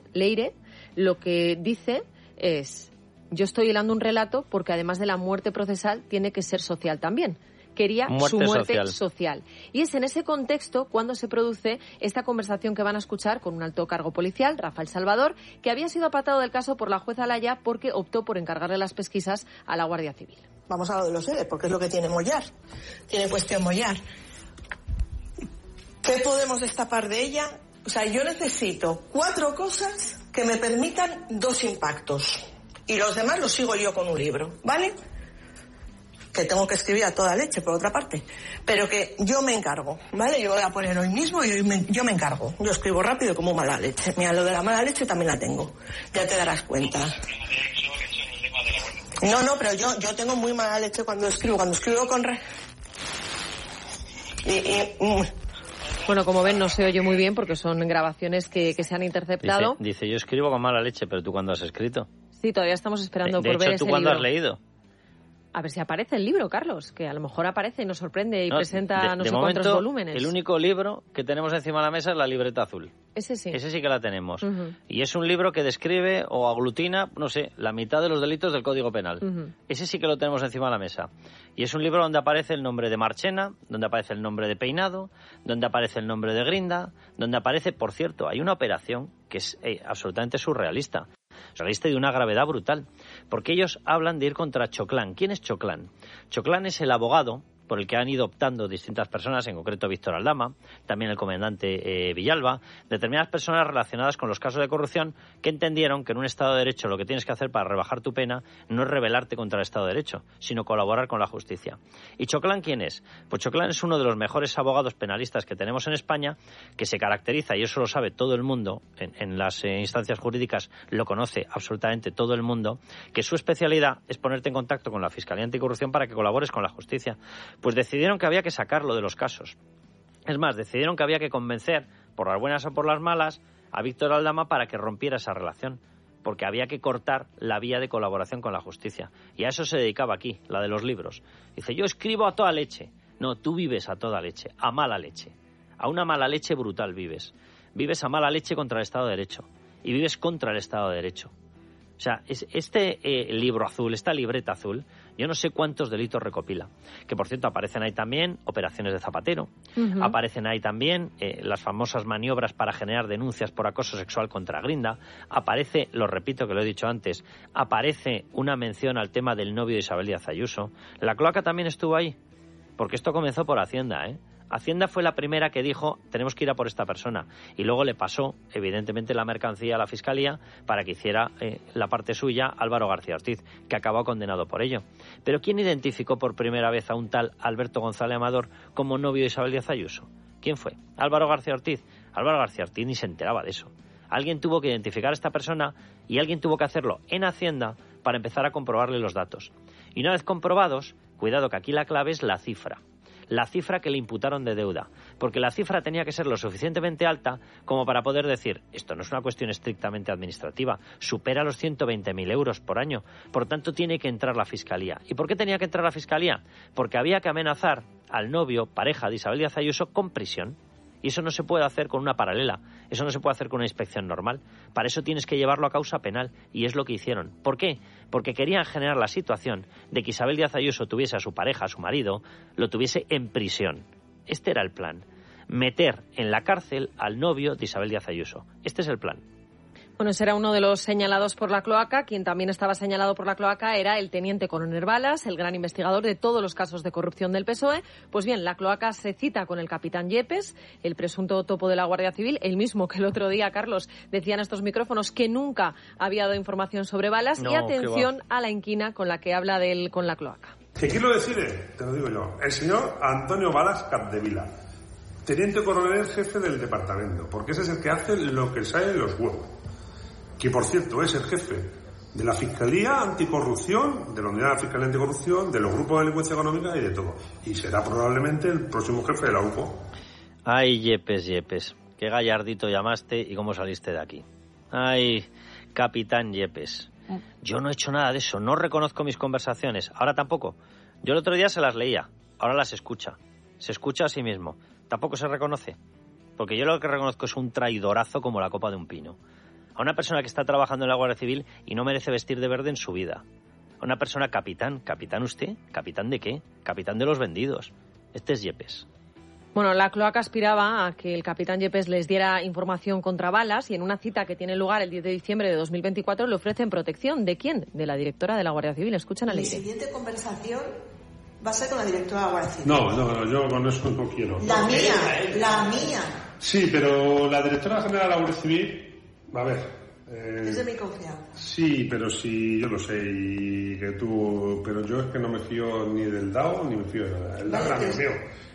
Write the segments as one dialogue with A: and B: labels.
A: Leire lo que dice es: yo estoy hilando un relato porque además de la muerte procesal tiene que ser social también. Quería su muerte social. Y es en ese contexto cuando se produce esta conversación que van a escuchar con un alto cargo policial, Rafael Salvador, que había sido apartado del caso por la jueza Laya porque optó por encargarle las pesquisas a la Guardia Civil.
B: Vamos a lo de los ERE, porque es lo que tiene Moyar. Tiene cuestión Moyar. ¿Qué podemos destapar de ella? O sea, yo necesito 4 cosas que me permitan 2 impactos. Y los demás los sigo yo con un libro, ¿vale? Que tengo que escribir a toda leche, por otra parte. Pero que yo me encargo, ¿vale? Yo voy a poner hoy mismo y yo me encargo. Yo escribo rápido como mala leche. Mira, lo de la mala leche también la tengo. Ya te darás cuenta. No, pero yo tengo muy mala leche cuando escribo. Cuando escribo con...
A: Bueno, como ven, no se oye muy bien porque son grabaciones que se han interceptado.
C: Dice, yo escribo con mala leche, pero ¿tú cuándo has escrito?
A: Sí, todavía estamos esperando por ver ese libro.
C: ¿tú cuándo has leído?
A: A ver si aparece el libro, Carlos, que a lo mejor aparece y nos sorprende y presenta no sé cuántos volúmenes.
C: El único libro que tenemos encima de la mesa es la libreta azul.
A: Ese sí.
C: Ese sí que la tenemos. Y es un libro que describe o aglutina, no sé, la mitad de los delitos del Código Penal. Ese sí que lo tenemos encima de la mesa. Y es un libro donde aparece el nombre de Marchena, donde aparece el nombre de Peinado, donde aparece el nombre de Grinda, donde aparece, por cierto, hay una operación que es absolutamente surrealista. Surrealista y de una gravedad brutal, porque ellos hablan de ir contra Choclán. ¿Quién es Choclán? Choclán es el abogado por el que han ido optando distintas personas, en concreto Víctor Aldama, también el comandante Villalba, determinadas personas relacionadas con los casos de corrupción que entendieron que en un Estado de Derecho lo que tienes que hacer para rebajar tu pena no es rebelarte contra el Estado de Derecho, sino colaborar con la justicia. ¿Y Choclán quién es? Pues Choclán es uno de los mejores abogados penalistas que tenemos en España, que se caracteriza, y eso lo sabe todo el mundo, en las instancias jurídicas lo conoce absolutamente todo el mundo, que su especialidad es ponerte en contacto con la Fiscalía Anticorrupción para que colabores con la justicia. Pues decidieron que había que sacarlo de los casos. Es más, decidieron que había que convencer, por las buenas o por las malas, a Víctor Aldama para que rompiera esa relación, porque había que cortar la vía de colaboración con la justicia. Y a eso se dedicaba aquí, la de los libros. Dice, yo escribo a toda leche. No, tú vives a toda leche, a mala leche. A una mala leche brutal vives. Vives a mala leche contra el Estado de Derecho. Y vives contra el Estado de Derecho. O sea, este libro azul, esta libreta azul, yo no sé cuántos delitos recopila. Que, por cierto, aparecen ahí también operaciones de Zapatero. Aparecen ahí también las famosas maniobras para generar denuncias por acoso sexual contra Grinda. Aparece, lo repito que lo he dicho antes, aparece una mención al tema del novio de Isabel Díaz Ayuso. La cloaca también estuvo ahí, porque esto comenzó por Hacienda, ¿eh? Hacienda fue la primera que dijo, tenemos que ir a por esta persona. Y luego le pasó, evidentemente, la mercancía a la Fiscalía para que hiciera la parte suya Álvaro García Ortiz, que acabó condenado por ello. Pero ¿quién identificó por primera vez a un tal Alberto González Amador como novio de Isabel Díaz Ayuso? ¿Quién fue? ¿Álvaro García Ortiz? Álvaro García Ortiz ni se enteraba de eso. Alguien tuvo que identificar a esta persona y alguien tuvo que hacerlo en Hacienda para empezar a comprobarle los datos. Y una vez comprobados, cuidado que aquí la clave es la cifra. La cifra que le imputaron de deuda, porque la cifra tenía que ser lo suficientemente alta como para poder decir, esto no es una cuestión estrictamente administrativa, supera los 120.000 euros por año, por tanto tiene que entrar la Fiscalía. ¿Y por qué tenía que entrar la Fiscalía? Porque había que amenazar al novio, pareja de Isabel Díaz Ayuso, con prisión. Y eso no se puede hacer con una paralela, eso no se puede hacer con una inspección normal. Para eso tienes que llevarlo a causa penal, y es lo que hicieron. ¿Por qué? Porque querían generar la situación de que Isabel Díaz Ayuso tuviese a su pareja, a su marido, lo tuviese en prisión. Este era el plan, meter en la cárcel al novio de Isabel Díaz Ayuso. Este es el plan.
A: Bueno, ese era uno de los señalados por la cloaca. Quien también estaba señalado por la cloaca era el teniente coronel Balas, el gran investigador de todos los casos de corrupción del PSOE. Pues bien, la cloaca se cita con el capitán Yepes, el presunto topo de la Guardia Civil, el mismo que el otro día, Carlos, decía en estos micrófonos que nunca había dado información sobre Balas. No, y atención a la inquina con la que habla de él con la cloaca.
D: ¿Qué quiero decir? Te lo digo yo. El señor Antonio Balas Capdevila, teniente coronel jefe del departamento, porque ese es el que hace lo que sale en los huevos. Que, por cierto, es el jefe de la Fiscalía Anticorrupción, de la Unidad de la Fiscalía Anticorrupción, de los grupos de delincuencia económica y de todo. Y será probablemente el próximo jefe de la UCO.
C: Ay, Yepes, qué gallardito llamaste y cómo saliste de aquí. Ay, capitán Yepes. Yo no he hecho nada de eso, no reconozco mis conversaciones, ahora tampoco. Yo el otro día se las leía, ahora las escucha. Se escucha a sí mismo, tampoco se reconoce. Porque yo lo que reconozco es un traidorazo como la copa de un pino. A una persona que está trabajando en la Guardia Civil y no merece vestir de verde en su vida. A una persona capitán. ¿Capitán usted? ¿Capitán de qué? Capitán de los vendidos. Este es Yepes.
A: Bueno, la cloaca aspiraba a que el capitán Yepes les diera información contra balas y en una cita que tiene lugar el 10 de diciembre de 2024 le ofrecen protección. ¿De quién? De la directora de la Guardia Civil. Escuchan a Leire.
B: Mi siguiente conversación va a ser con la directora de la Guardia Civil.
D: No, yo con eso no quiero.
B: La mía.
D: Sí, pero la directora general de la Guardia Civil, a ver...
B: es de mi confianza.
D: Sí, pero sí, yo lo sé, y que tú... Pero yo es que no me fío ni del DAO ni me fío de nada. El DAO era mío.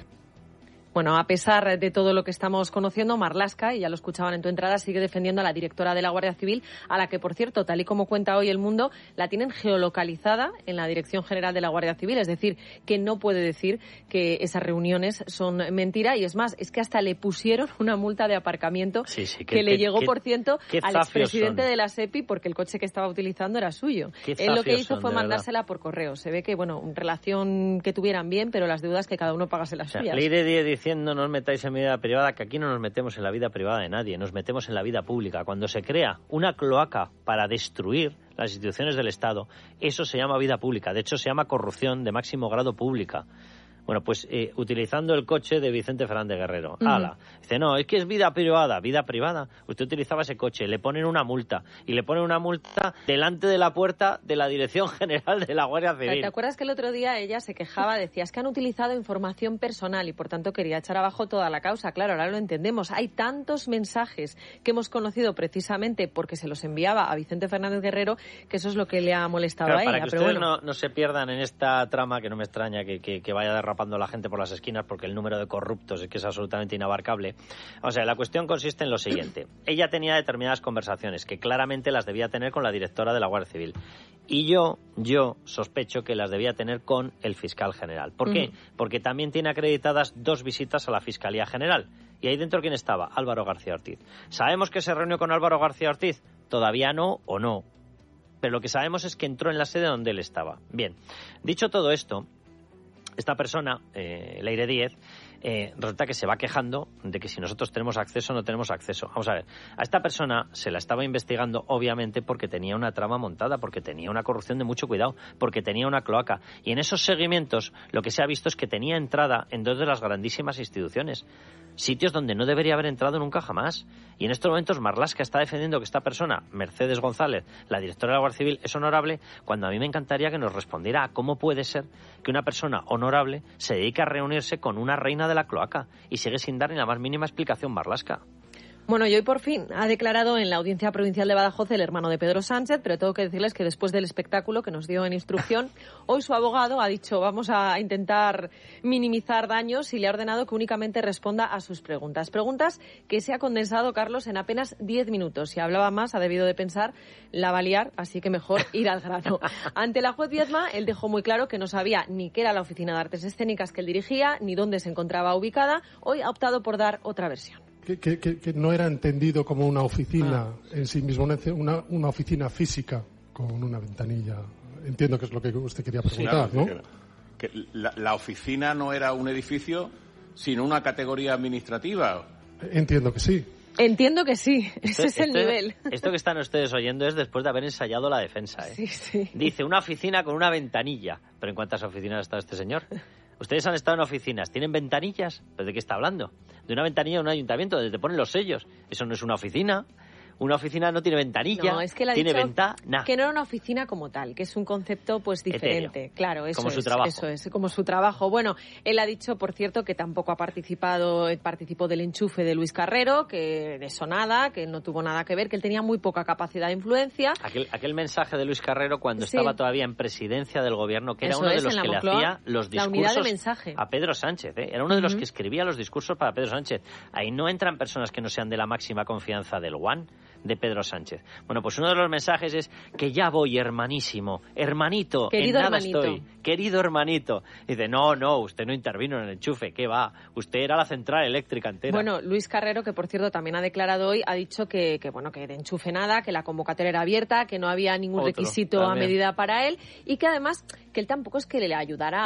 A: Bueno, a pesar de todo lo que estamos conociendo, Marlaska, y ya lo escuchaban en tu entrada, sigue defendiendo a la directora de la Guardia Civil, a la que, por cierto, tal y como cuenta hoy El Mundo, la tienen geolocalizada en la Dirección General de la Guardia Civil. Es decir, que no puede decir que esas reuniones son mentira. Y es más, es que hasta le pusieron una multa de aparcamiento que le llegó, por cierto, al expresidente de la SEPI porque el coche que estaba utilizando era suyo. Él lo que hizo fue mandársela por correo. Se ve que, bueno, relación que tuvieran bien, pero las deudas que cada uno pagase las suyas.
C: Ley de 10 diciendo no os metáis en mi vida privada, que aquí no nos metemos en la vida privada de nadie, nos metemos en la vida pública. Cuando se crea una cloaca para destruir las instituciones del Estado, eso se llama vida pública. De hecho, se llama corrupción de máximo grado pública. Bueno, pues utilizando el coche de Vicente Fernández Guerrero. ¡Hala! Dice, no, es que es vida privada. ¿Vida privada? Usted utilizaba ese coche, le ponen una multa. Y le ponen una multa delante de la puerta de la Dirección General de la Guardia Civil.
A: ¿Te acuerdas que el otro día ella se quejaba? Decía, es que han utilizado información personal y por tanto quería echar abajo toda la causa. Claro, ahora lo entendemos. Hay tantos mensajes que hemos conocido precisamente porque se los enviaba a Vicente Fernández Guerrero que eso es lo que le ha molestado a ella.
C: Para que ustedes no se pierdan en esta trama, que no me extraña que vaya derrapando la gente por las esquinas porque el número de corruptos es que es absolutamente inabarcable. O sea, la cuestión consiste en lo siguiente. Ella tenía determinadas conversaciones que claramente las debía tener con la directora de la Guardia Civil. Y yo sospecho que las debía tener con el fiscal general. ¿Por qué? Porque también tiene acreditadas 2 visitas a la Fiscalía General. ¿Y ahí dentro quién estaba? Álvaro García Ortiz. ¿Sabemos que se reunió con Álvaro García Ortiz? Todavía no o no. Pero lo que sabemos es que entró en la sede donde él estaba. Bien, dicho todo esto, esta persona, Leire Díez, resulta que se va quejando de que si nosotros tenemos acceso o no tenemos acceso. Vamos a ver, a esta persona se la estaba investigando obviamente porque tenía una trama montada, porque tenía una corrupción de mucho cuidado, porque tenía una cloaca. Y en esos seguimientos lo que se ha visto es que tenía entrada en 2 de las grandísimas instituciones. Sitios donde no debería haber entrado nunca jamás. Y en estos momentos Marlaska está defendiendo que esta persona, Mercedes González, la directora de la Guardia Civil, es honorable, cuando a mí me encantaría que nos respondiera a cómo puede ser que una persona honorable se dedique a reunirse con una reina de la cloaca y sigue sin dar ni la más mínima explicación Marlaska.
A: Bueno, y hoy por fin ha declarado en la Audiencia Provincial de Badajoz el hermano de Pedro Sánchez, pero tengo que decirles que después del espectáculo que nos dio en instrucción, hoy su abogado ha dicho vamos a intentar minimizar daños y le ha ordenado que únicamente responda a sus preguntas. Preguntas que se ha condensado, Carlos, en apenas 10 minutos. Si hablaba más, ha debido de pensar, la va a liar, así que mejor ir al grano. Ante la juez Viedma, él dejó muy claro que no sabía ni qué era la Oficina de Artes Escénicas que él dirigía, ni dónde se encontraba ubicada. Hoy ha optado por dar otra versión.
E: Que no era entendido como una oficina en sí mismo, una oficina física con una ventanilla. Entiendo que es lo que usted quería preguntar,
F: sí, claro, ¿no? Que la oficina no era un edificio, sino una categoría administrativa.
E: Entiendo que sí.
A: Entiendo que sí, ese es el nivel.
C: Esto que están ustedes oyendo es después de haber ensayado la defensa, ¿eh?
A: Sí, sí.
C: Dice, una oficina con una ventanilla. ¿Pero en cuántas oficinas ha estado este señor? Ustedes han estado en oficinas, ¿tienen ventanillas? ¿Pero de qué está hablando? De una ventanilla de un ayuntamiento donde te ponen los sellos. Eso no es una oficina. Una oficina no tiene ventanilla, no, es que tiene ventana.
A: Que no era una oficina como tal, que es un concepto pues diferente.
C: Etéreo.
A: Claro, eso
C: como
A: es,
C: su trabajo.
A: Eso es, como su trabajo. Bueno, él ha dicho, por cierto, que tampoco participó del enchufe de Luis Carrero, que de eso nada, que no tuvo nada que ver, que él tenía muy poca capacidad de influencia.
C: Aquel mensaje de Luis Carrero cuando estaba todavía en presidencia del gobierno, que era uno de los que le hacía los discursos a Pedro Sánchez, ¿eh? Era uno de los que escribía los discursos para Pedro Sánchez. Ahí no entran personas que no sean de la máxima confianza del One, de Pedro Sánchez. Bueno, pues uno de los mensajes es que ya voy, hermanito,
A: querido
C: en nada
A: hermanito.
C: estoy, querido hermanito. Y dice, no, usted no intervino en el enchufe, ¿qué va? Usted era la central eléctrica entera.
A: Bueno, Luis Carrero, que por cierto también ha declarado hoy, ha dicho que de enchufe nada, que la convocatoria era abierta, que no había ningún requisito también a medida para él y que además que él tampoco es que le ayudara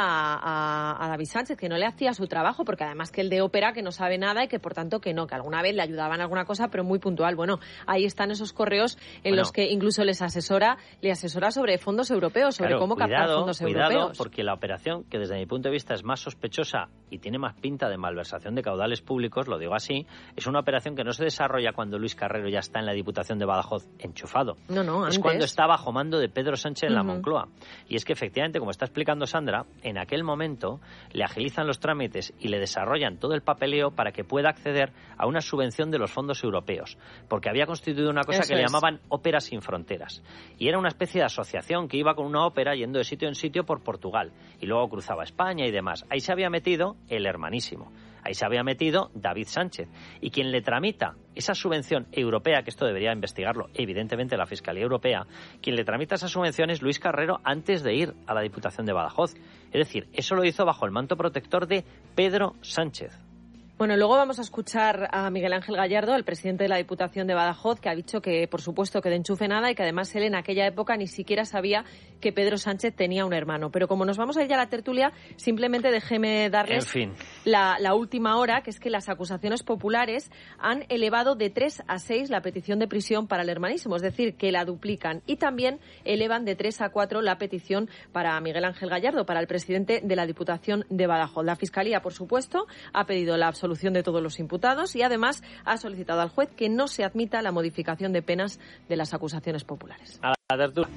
A: a David Sánchez, que no le hacía su trabajo, porque además que él de ópera que no sabe nada y que por tanto que no, que alguna vez le ayudaba en alguna cosa, pero muy puntual. Bueno, ahí están esos correos en los que incluso le asesora sobre fondos europeos, sobre cómo captar fondos europeos.
C: Porque la operación, que desde mi punto de vista es más sospechosa y tiene más pinta de malversación de caudales públicos, lo digo así, es una operación que no se desarrolla cuando Luis Carrero ya está en la Diputación de Badajoz enchufado.
A: No,
C: es
A: antes.
C: Cuando está bajo mando de Pedro Sánchez en la Moncloa. Y es que efectivamente, como está explicando Sandra, en aquel momento le agilizan los trámites y le desarrollan todo el papeleo para que pueda acceder a una subvención de los fondos europeos, porque había constituido una cosa que le llamaban Óperas sin Fronteras, y era una especie de asociación que iba con una ópera yendo de sitio en sitio por Portugal, y luego cruzaba España y demás. Ahí se había metido el hermanísimo, ahí se había metido David Sánchez, y quien le tramita esa subvención europea, que esto debería investigarlo evidentemente la Fiscalía Europea, quien le tramita esa subvención es Luis Carrero antes de ir a la Diputación de Badajoz. Es decir, eso lo hizo bajo el manto protector de Pedro Sánchez.
A: Bueno, luego vamos a escuchar a Miguel Ángel Gallardo, el presidente de la Diputación de Badajoz, que ha dicho que, por supuesto, que de enchufe nada y que además él en aquella época ni siquiera sabía que Pedro Sánchez tenía un hermano. Pero como nos vamos a ir ya a la tertulia, simplemente déjeme darles la última hora, que es que las acusaciones populares han elevado de 3 a 6 la petición de prisión para el hermanísimo, es decir, que la duplican, y también elevan de 3 a 4 la petición para Miguel Ángel Gallardo, para el presidente de la Diputación de Badajoz. La Fiscalía, por supuesto, ha pedido la absolución de todos los imputados y además ha solicitado al juez que no se admita la modificación de penas de las acusaciones populares.
C: A la tertulia.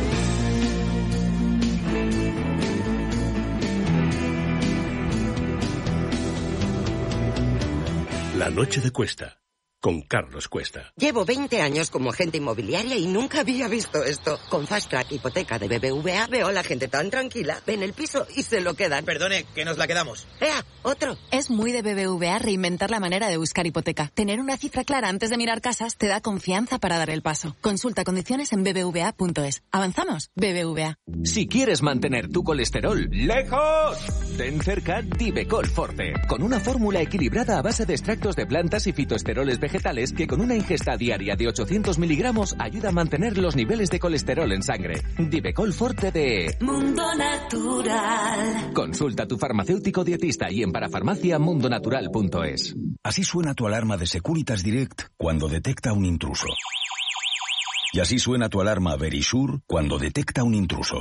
G: La noche de Cuesta, con Carlos Cuesta.
H: Llevo 20 años como agente inmobiliaria y nunca había visto esto. Con Fast Track Hipoteca de BBVA veo a la gente tan tranquila, ven el piso y se lo quedan.
I: Perdone, que nos la quedamos.
H: ¡Ea! ¡Otro!
J: Es muy de BBVA reinventar la manera de buscar hipoteca. Tener una cifra clara antes de mirar casas te da confianza para dar el paso. Consulta condiciones en bbva.es. ¿Avanzamos? BBVA.
K: Si quieres mantener tu colesterol lejos, ten cerca Divecol Forte, con una fórmula equilibrada a base de extractos de plantas y fitoesteroles vegetales que con una ingesta diaria de 800 miligramos ayuda a mantener los niveles de colesterol en sangre. Divecol Forte de
L: Mundo Natural.
K: Consulta a tu farmacéutico dietista y en parafarmaciamundonatural.es.
M: Así suena tu alarma de Securitas Direct cuando detecta un intruso. Y así suena tu alarma Verisure cuando detecta un intruso.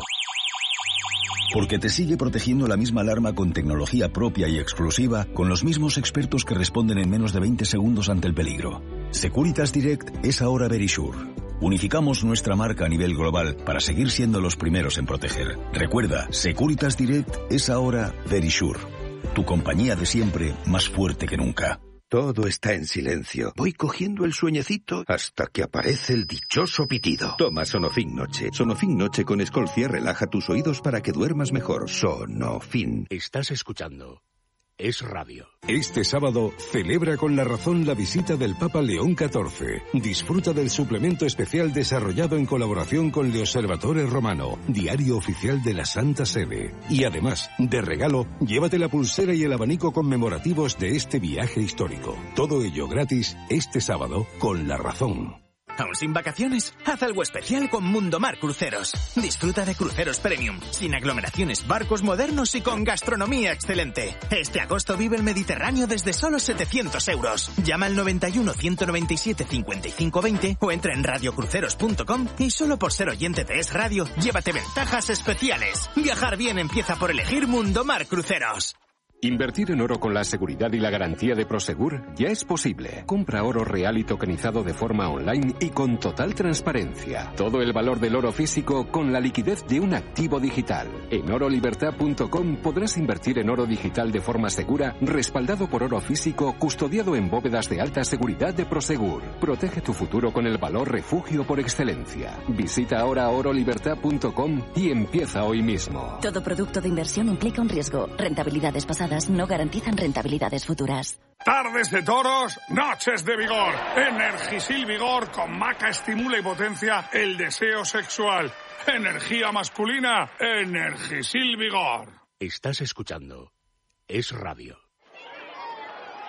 M: Porque te sigue protegiendo la misma alarma con tecnología propia y exclusiva, con los mismos expertos que responden en menos de 20 segundos ante el peligro. Securitas Direct es ahora Verisure. Unificamos nuestra marca a nivel global para seguir siendo los primeros en proteger. Recuerda, Securitas Direct es ahora Verisure. Tu compañía de siempre, más fuerte que nunca.
N: Todo está en silencio. Voy cogiendo el sueñecito hasta que aparece el dichoso pitido. Toma Sonofin Noche. Sonofin Noche con Escolcia relaja tus oídos para que duermas mejor. Sonofin.
G: Estás escuchando Es Radio.
O: Este sábado celebra con La Razón la visita del Papa León XIV. Disfruta del suplemento especial desarrollado en colaboración con Le Osservatore Romano, diario oficial de la Santa Sede. Y además, de regalo, llévate la pulsera y el abanico conmemorativos de este viaje histórico. Todo ello gratis este sábado con La Razón.
I: ¿Aún sin vacaciones? Haz algo especial con Mundomar Cruceros. Disfruta de cruceros premium, sin aglomeraciones, barcos modernos y con gastronomía excelente. Este agosto vive el Mediterráneo desde solo 700 euros. Llama al 91 197 55 20 o entra en radiocruceros.com y solo por ser oyente de Es Radio, llévate ventajas especiales. Viajar bien empieza por elegir Mundomar Cruceros.
G: Invertir en oro con la seguridad y la garantía de Prosegur ya es posible. Compra oro real y tokenizado de forma online y con total transparencia. Todo el valor del oro físico con la liquidez de un activo digital. En orolibertad.com podrás invertir en oro digital de forma segura, respaldado por oro físico, custodiado en bóvedas de alta seguridad de Prosegur. Protege tu futuro con el valor refugio por excelencia. Visita ahora orolibertad.com y empieza hoy mismo.
P: Todo producto de inversión implica un riesgo. Rentabilidades pasadas no garantizan rentabilidades futuras.
D: Tardes de toros, noches de vigor. Energisil Vigor con maca estimula y potencia el deseo sexual. Energía masculina, Energisil Vigor.
G: Estás escuchando Es Radio.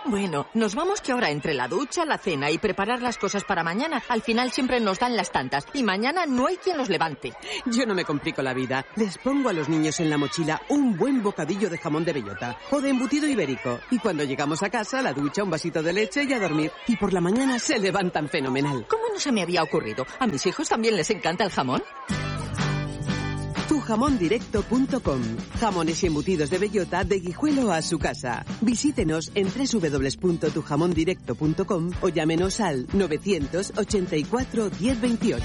Q: Bueno, nos vamos que ahora entre la ducha, la cena y preparar las cosas para mañana, al final siempre nos dan las tantas y mañana no hay quien los levante.
R: Yo no me complico la vida. Les pongo a los niños en la mochila un buen bocadillo de jamón de bellota o de embutido ibérico. Y cuando llegamos a casa, la ducha, un vasito de leche y a dormir. Y por la mañana se levantan fenomenal.
Q: ¿Cómo no se me había ocurrido? ¿A mis hijos también les encanta el jamón?
R: Tujamondirecto.com. Jamones y embutidos de bellota de Guijuelo a su casa. Visítenos en www.tujamondirecto.com o llámenos al 984 1028.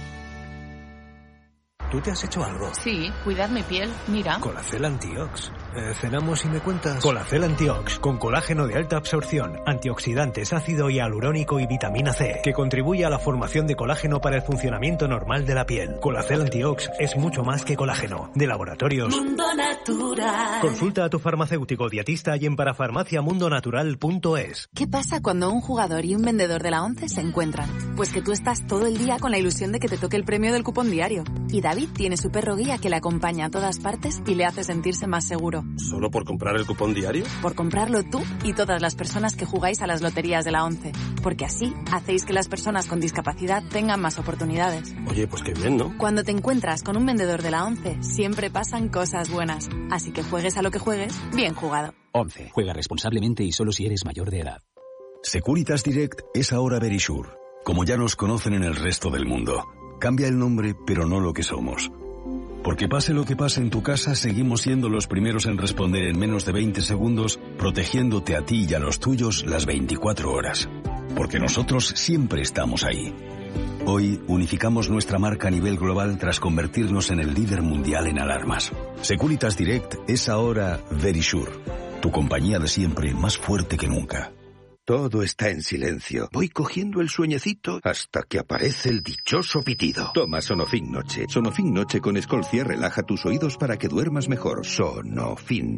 S: ¿Tú te has hecho algo?
T: Sí, cuidar mi piel, mira.
S: Colacel Antiox. Cenamos y me cuentas. Colacel Antiox, con colágeno de alta absorción, antioxidantes, ácido hialurónico y vitamina C, que contribuye a la formación de colágeno para el funcionamiento normal de la piel. Colacel Antiox es mucho más que colágeno. De Laboratorios
L: Mundo Natural.
S: Consulta a tu farmacéutico dietista y en parafarmaciamundonatural.es.
J: ¿Qué pasa cuando un jugador y un vendedor de la ONCE se encuentran? Pues que tú estás todo el día con la ilusión de que te toque el premio del cupón diario. Y David tiene su perro guía que le acompaña a todas partes y le hace sentirse más seguro.
U: ¿Solo por comprar el cupón diario?
J: Por comprarlo tú y todas las personas que jugáis a las loterías de la ONCE. Porque así hacéis que las personas con discapacidad tengan más oportunidades.
U: Oye, pues qué bien, ¿no?
J: Cuando te encuentras con un vendedor de la ONCE, siempre pasan cosas buenas. Así que juegues a lo que juegues, bien jugado.
V: ONCE. Juega responsablemente y solo si eres mayor de edad.
M: Securitas Direct es ahora Verisure. Como ya nos conocen en el resto del mundo. Cambia el nombre, pero no lo que somos. Porque pase lo que pase en tu casa, seguimos siendo los primeros en responder en menos de 20 segundos, protegiéndote a ti y a los tuyos las 24 horas. Porque nosotros siempre estamos ahí. Hoy unificamos nuestra marca a nivel global tras convertirnos en el líder mundial en alarmas. Securitas Direct es ahora Verisure, tu compañía de siempre más fuerte que nunca.
N: Todo está en silencio. Voy cogiendo el sueñecito hasta que aparece el dichoso pitido. Toma Sonofin Noche. Sonofin Noche con Escolcia relaja tus oídos para que duermas mejor. Sonofin.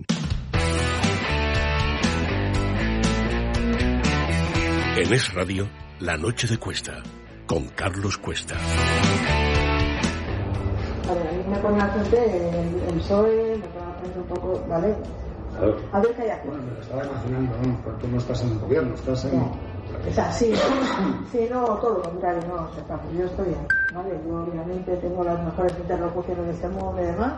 O: En Es Radio, La Noche de Cuesta, con Carlos Cuesta.
W: A ver, a mí me pone la gente el PSOE, me pone la gente un poco, ¿vale? A ver qué hay aquí.
X: Bueno, me lo estaba imaginando, ¿no? Porque tú no estás en el gobierno, estás en...
W: O sea, sí, no, todo lo contrario, no, o sea, yo estoy ahí, ¿vale? Yo obviamente tengo las mejores interlocuciones de este mundo y demás,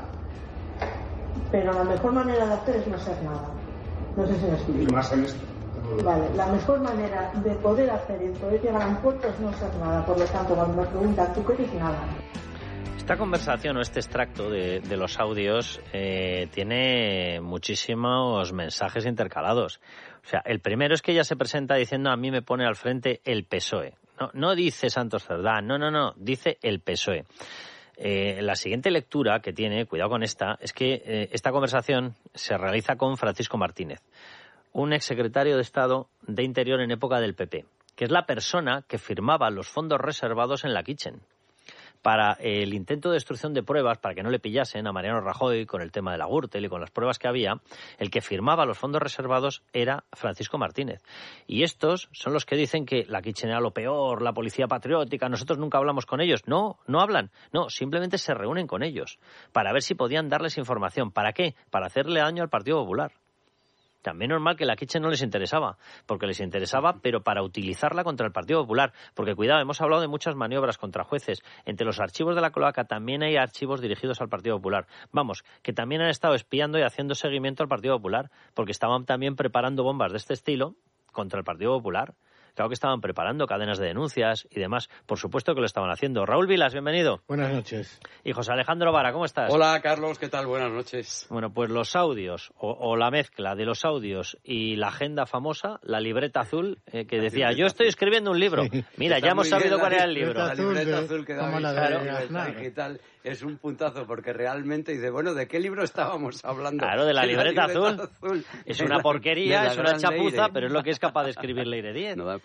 W: pero la mejor manera de hacer es no hacer nada. No sé si me explico.
X: Y más en esto.
W: Vale, la mejor manera de poder hacer y poder llegar a un puerto es no hacer nada. Por lo tanto, cuando me preguntan, ¿tú qué eres? Nada.
C: Esta conversación o este extracto de los audios tiene muchísimos mensajes intercalados. O sea, el primero es que ella se presenta diciendo: a mí me pone al frente el PSOE. No dice Santos Cerdán, no, dice el PSOE. La siguiente lectura que tiene, cuidado con esta, es que esta conversación se realiza con Francisco Martínez, un exsecretario de Estado de Interior en época del PP, que es la persona que firmaba los fondos reservados en la Kitchen para el intento de destrucción de pruebas, para que no le pillasen a Mariano Rajoy con el tema de la Gürtel y con las pruebas que había. El que firmaba los fondos reservados era Francisco Martínez. Y estos son los que dicen que la Kitchen era lo peor, la policía patriótica, nosotros nunca hablamos con ellos. No hablan. No, simplemente se reúnen con ellos para ver si podían darles información. ¿Para qué? Para hacerle daño al Partido Popular. También normal que la Kitchen no les interesaba, porque les interesaba, pero para utilizarla contra el Partido Popular. Porque, cuidado, hemos hablado de muchas maniobras contra jueces. Entre los archivos de la cloaca también hay archivos dirigidos al Partido Popular. Vamos, que también han estado espiando y haciendo seguimiento al Partido Popular, porque estaban también preparando bombas de este estilo contra el Partido Popular. Claro que estaban preparando cadenas de denuncias y demás. Por supuesto que lo estaban haciendo. Raúl Vilas, bienvenido.
X: Buenas noches.
C: Y José Alejandro Vara, ¿cómo estás?
Y: Hola, Carlos, ¿qué tal? Buenas noches.
C: Bueno, pues los audios, o la mezcla de los audios y la agenda famosa, la libreta azul, que decía, yo estoy escribiendo un libro. Sí. Mira, ya hemos sabido cuál era el libro.
Y: La libreta azul que da digital es un puntazo, porque realmente dice, bueno, ¿de qué libro estábamos hablando?
C: Claro, de la libreta azul. Es una porquería, es una chapuza, pero es lo que es capaz de escribir Leire Díez.
Y: No da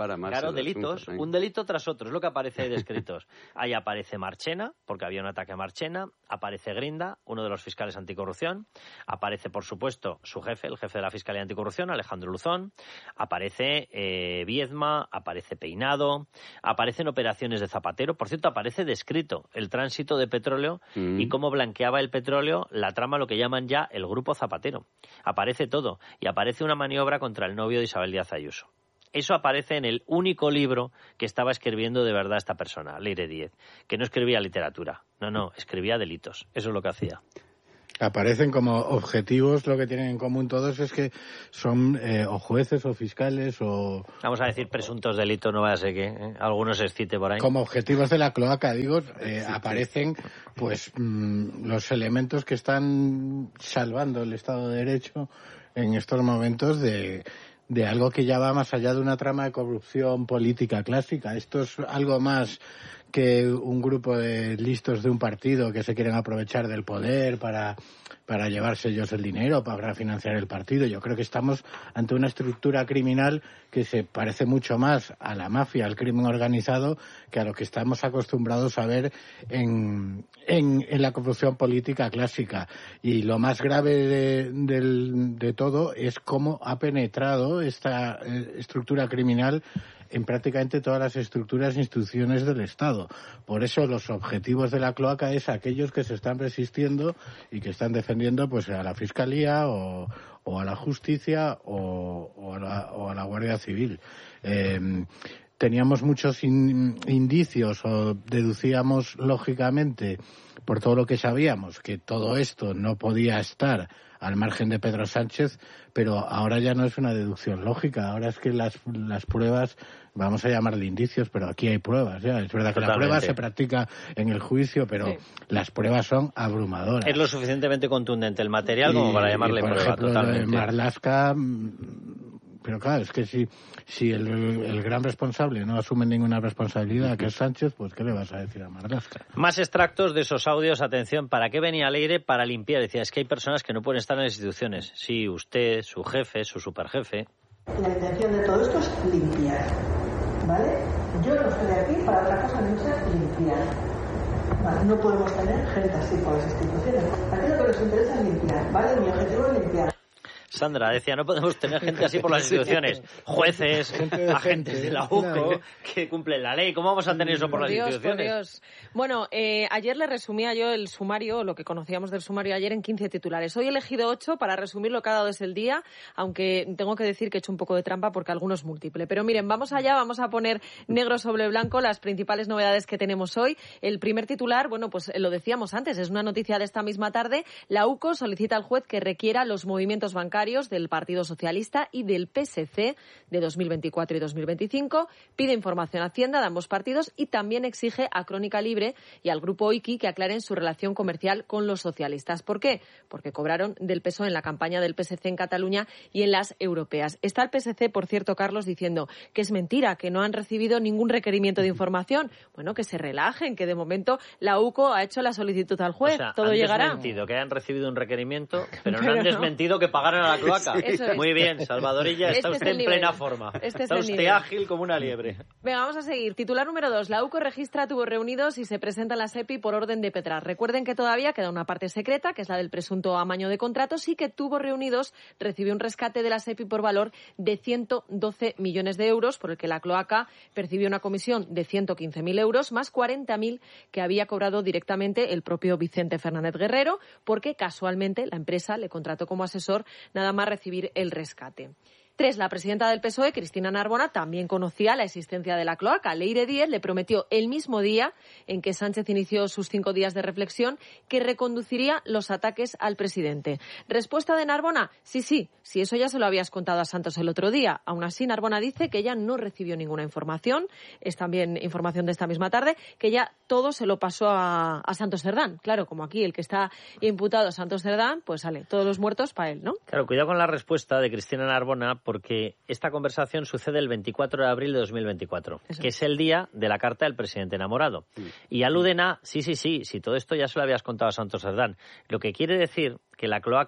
Y: para más.
C: Claro, delitos, un delito tras otro, es lo que aparece ahí descritos. Ahí aparece Marchena, porque había un ataque a Marchena, aparece Grinda, uno de los fiscales anticorrupción, aparece, por supuesto, su jefe, el jefe de la Fiscalía Anticorrupción, Alejandro Luzón, aparece Viedma, aparece Peinado, aparecen operaciones de Zapatero, por cierto, aparece descrito el tránsito de petróleo y cómo blanqueaba el petróleo la trama, lo que llaman ya el Grupo Zapatero. Aparece todo, y aparece una maniobra contra el novio de Isabel Díaz Ayuso. Eso aparece en el único libro que estaba escribiendo de verdad esta persona, Leire Díez, que no escribía literatura, no, escribía delitos. Eso es lo que hacía.
A: Aparecen como objetivos, lo que tienen en común todos es que son o jueces o fiscales o...
C: Vamos a decir presuntos delitos, no vaya a ser que algunos se excite por ahí.
A: Como objetivos de la cloaca, digo, aparecen pues los elementos que están salvando el Estado de Derecho en estos momentos de algo que ya va más allá de una trama de corrupción política clásica. Esto es algo más que un grupo de listos de un partido que se quieren aprovechar del poder para llevarse ellos el dinero, para financiar el partido. Yo creo que estamos ante una estructura criminal que se parece mucho más a la mafia, al crimen organizado, que a lo que estamos acostumbrados a ver en la corrupción política clásica. Y lo más grave de todo es cómo ha penetrado esta estructura criminal en prácticamente todas las estructuras e instituciones del Estado. Por eso los objetivos de la cloaca es aquellos que se están resistiendo y que están defendiendo pues a la Fiscalía o a la Justicia o a la Guardia Civil. Teníamos muchos indicios o deducíamos lógicamente por todo lo que sabíamos que todo esto no podía estar al margen de Pedro Sánchez, pero ahora ya no es una deducción lógica, ahora es que las pruebas, vamos a llamarle indicios, pero aquí hay pruebas, ya. Es verdad que la prueba se practica en el juicio, pero las pruebas son abrumadoras.
C: Es lo suficientemente contundente el material como para llamarle
A: por
C: prueba,
A: ejemplo,
C: totalmente.
A: Marlaska, pero claro, es que si el gran responsable no asume ninguna responsabilidad, que es Sánchez, pues ¿qué le vas a decir a Marlaska?
C: Más extractos de esos audios, atención, ¿para qué venía Leire? Para limpiar. Decía, es que hay personas que no pueden estar en las instituciones. Sí, usted, su jefe, su superjefe.
W: La intención de todo esto es limpiar, ¿vale? Yo no estoy aquí para otra cosa que no sea limpiar. Vale, no podemos tener gente así por las instituciones. Aquí lo que nos interesa es limpiar, ¿vale? Mi objetivo es limpiar.
C: Sandra decía, no podemos tener gente así por las instituciones. Jueces, agentes de la UCO, que cumplen la ley. ¿Cómo vamos a tener eso por las instituciones?
B: Por Dios. Bueno, ayer le resumía yo el sumario, lo que conocíamos del sumario ayer, en 15 titulares. Hoy he elegido 8 para resumir lo que ha dado desde el día, aunque tengo que decir que he hecho un poco de trampa porque alguno es múltiple. Pero miren, vamos allá, vamos a poner negro sobre blanco las principales novedades que tenemos hoy. El primer titular, bueno, pues lo decíamos antes, es una noticia de esta misma tarde. La UCO solicita al juez que requiera los movimientos bancarios del Partido Socialista y del PSC de 2024 y 2025, pide información a Hacienda de ambos partidos y también exige a Crónica Libre y al Grupo Oiki que aclaren su relación comercial con los socialistas. ¿Por qué? Porque cobraron del PSOE en la campaña del PSC en Cataluña y en las europeas. Está el PSC, por cierto, Carlos, diciendo que es mentira, que no han recibido ningún requerimiento de información. Bueno, que se relajen, que de momento la UCO ha hecho la solicitud al juez.
C: O sea,
B: todo
C: han
B: llegará.
C: Desmentido que hayan recibido un requerimiento, pero no han desmentido que pagaran a la cloaca. Muy bien, Salvadorilla, está usted en plena forma. Está usted ágil como una liebre.
B: Venga, vamos a seguir. Titular número 2. La UCO registra tubos reunidos y se presenta en la SEPI por orden de Petrar. Recuerden que todavía queda una parte secreta, que es la del presunto amaño de contratos, y que Tubos Reunidos recibió un rescate de la SEPI por valor de 112 millones de euros, por el que la cloaca percibió una comisión de 115.000 euros, más 40.000 que había cobrado directamente el propio Vicente Fernández Guerrero, porque casualmente la empresa le contrató como asesor nada más recibir el rescate. 3. La presidenta del PSOE, Cristina Narbona, también conocía la existencia de la cloaca. Leire Díez le prometió el mismo día en que Sánchez inició sus 5 días de reflexión que reconduciría los ataques al presidente. Respuesta de Narbona, sí, eso ya se lo habías contado a Santos el otro día. Aún así, Narbona dice que ella no recibió ninguna información, es también información de esta misma tarde, que ya todo se lo pasó a Santos Cerdán. Claro, como aquí el que está imputado es Santos Cerdán, pues sale, todos los muertos para él, ¿no?
C: Claro, cuidado con la respuesta de Cristina Narbona, porque esta conversación sucede el 24 de abril de 2024, que es el día de la carta del presidente enamorado. Y aluden a, sí, si todo esto ya se lo habías contado a Santos Cerdán. Lo que quiere decir que la cloaca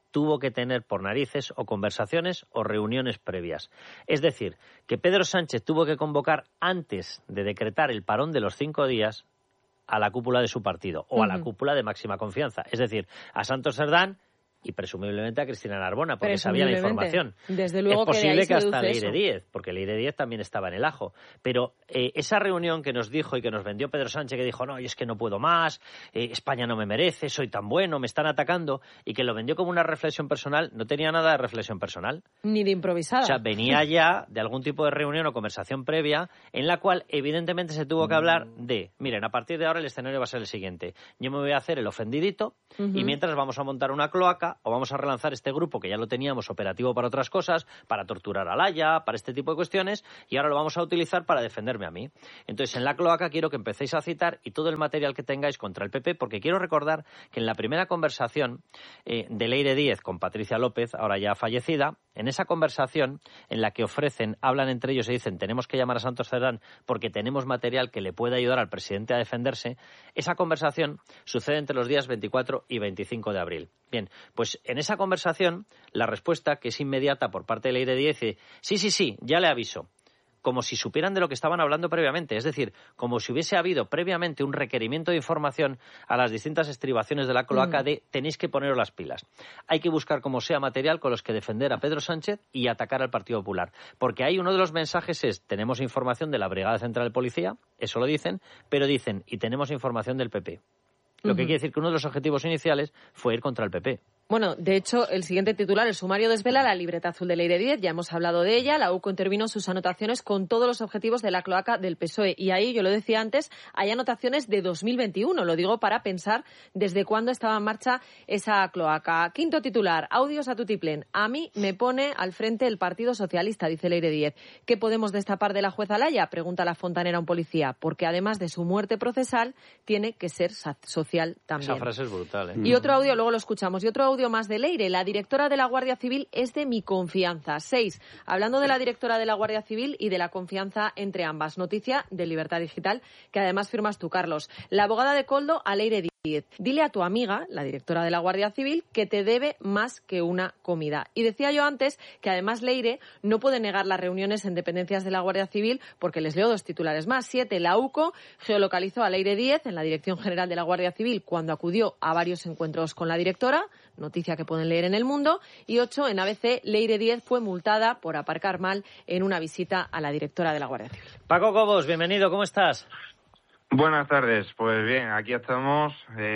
C: tuvo que tener por narices o conversaciones o reuniones previas. Es decir, que Pedro Sánchez tuvo que convocar antes de decretar el parón de los 5 días a la cúpula de su partido o a la cúpula de máxima confianza. Es decir, a Santos Cerdán y presumiblemente a Cristina Narbona, porque sabía la información.
B: Desde luego
C: es posible
B: que
C: hasta
B: deduce
C: Leire Díez, porque Leire Díez también estaba en el ajo. Pero esa reunión que nos dijo y que nos vendió Pedro Sánchez, que dijo, no, y es que no puedo más, España no me merece, soy tan bueno, me están atacando, y que lo vendió como una reflexión personal, no tenía nada de reflexión personal.
B: Ni de improvisada.
C: O sea, venía ya de algún tipo de reunión o conversación previa en la cual evidentemente se tuvo que hablar de, miren, a partir de ahora el escenario va a ser el siguiente. Yo me voy a hacer el ofendidito y mientras vamos a montar una cloaca o vamos a relanzar este grupo que ya lo teníamos operativo para otras cosas, para torturar a Laya, para este tipo de cuestiones, y ahora lo vamos a utilizar para defenderme a mí. Entonces, en la cloaca quiero que empecéis a citar y todo el material que tengáis contra el PP, porque quiero recordar que en la primera conversación de Leire Díez con Patricia López, ahora ya fallecida, en esa conversación en la que hablan entre ellos y dicen tenemos que llamar a Santos Cerdán porque tenemos material que le puede ayudar al presidente a defenderse, esa conversación sucede entre los días 24 y 25 de abril. Bien, pues en esa conversación la respuesta, que es inmediata por parte de Leire Díez, dice sí, ya le aviso. Como si supieran de lo que estaban hablando previamente, es decir, como si hubiese habido previamente un requerimiento de información a las distintas estribaciones de la cloaca de tenéis que poneros las pilas. Hay que buscar como sea material con los que defender a Pedro Sánchez y atacar al Partido Popular. Porque ahí uno de los mensajes es, tenemos información de la Brigada Central de Policía, eso lo dicen, pero dicen, y tenemos información del PP. Lo que quiere decir que uno de los objetivos iniciales fue ir contra el PP.
B: Bueno, de hecho, el siguiente titular, el sumario desvela la libreta azul de Leire Díez, ya hemos hablado de ella, la UCO intervino en sus anotaciones con todos los objetivos de la cloaca del PSOE y ahí, yo lo decía antes, hay anotaciones de 2021, lo digo para pensar desde cuándo estaba en marcha esa cloaca. Quinto titular, audios a tutiplén, a mí me pone al frente el Partido Socialista, dice Leire Díez. ¿Qué podemos destapar de la jueza Laya?, pregunta la fontanera a un policía, porque además de su muerte procesal, tiene que ser social también.
C: Esa frase es brutal, ¿eh?
B: Y otro audio, luego lo escuchamos, y otro audio más de Leire. La directora de la Guardia Civil es de mi confianza. 6. Hablando de la directora de la Guardia Civil y de la confianza entre ambas. Noticia de Libertad Digital, que además firmas tú, Carlos. La abogada de Koldo a Leire Díez. Dile a tu amiga, la directora de la Guardia Civil, que te debe más que una comida. Y decía yo antes que además Leire no puede negar las reuniones en dependencias de la Guardia Civil porque les leo 2 titulares más. 7. La UCO geolocalizó a Leire Díez en la Dirección General de la Guardia Civil cuando acudió a varios encuentros con la directora. Noticia que pueden leer en El Mundo. Y 8, en ABC, Leire Díez fue multada por aparcar mal en una visita a la directora de la Guardia Civil.
C: Paco Cobos, bienvenido, ¿cómo estás?
E: Buenas tardes, pues bien, aquí estamos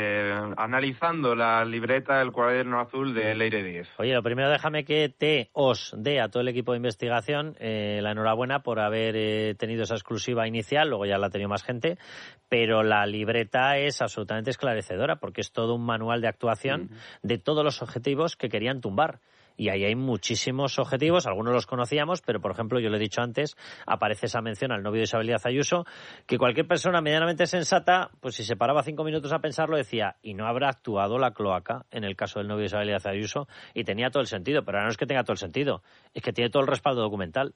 E: analizando la libreta del cuaderno azul de Leire Díez.
C: Oye, lo primero déjame que os dé a todo el equipo de investigación la enhorabuena por haber tenido esa exclusiva inicial, luego ya la ha tenido más gente, pero la libreta es absolutamente esclarecedora porque es todo un manual de actuación de todos los objetivos que querían tumbar. Y ahí hay muchísimos objetivos, algunos los conocíamos, pero por ejemplo, yo lo he dicho antes, aparece esa mención al novio de Isabel Díaz Ayuso, que cualquier persona medianamente sensata, pues si se paraba 5 minutos a pensarlo, decía, ¿y no habrá actuado la cloaca en el caso del novio de Isabel Díaz Ayuso? Y tenía todo el sentido, pero ahora no es que tenga todo el sentido, es que tiene todo el respaldo documental.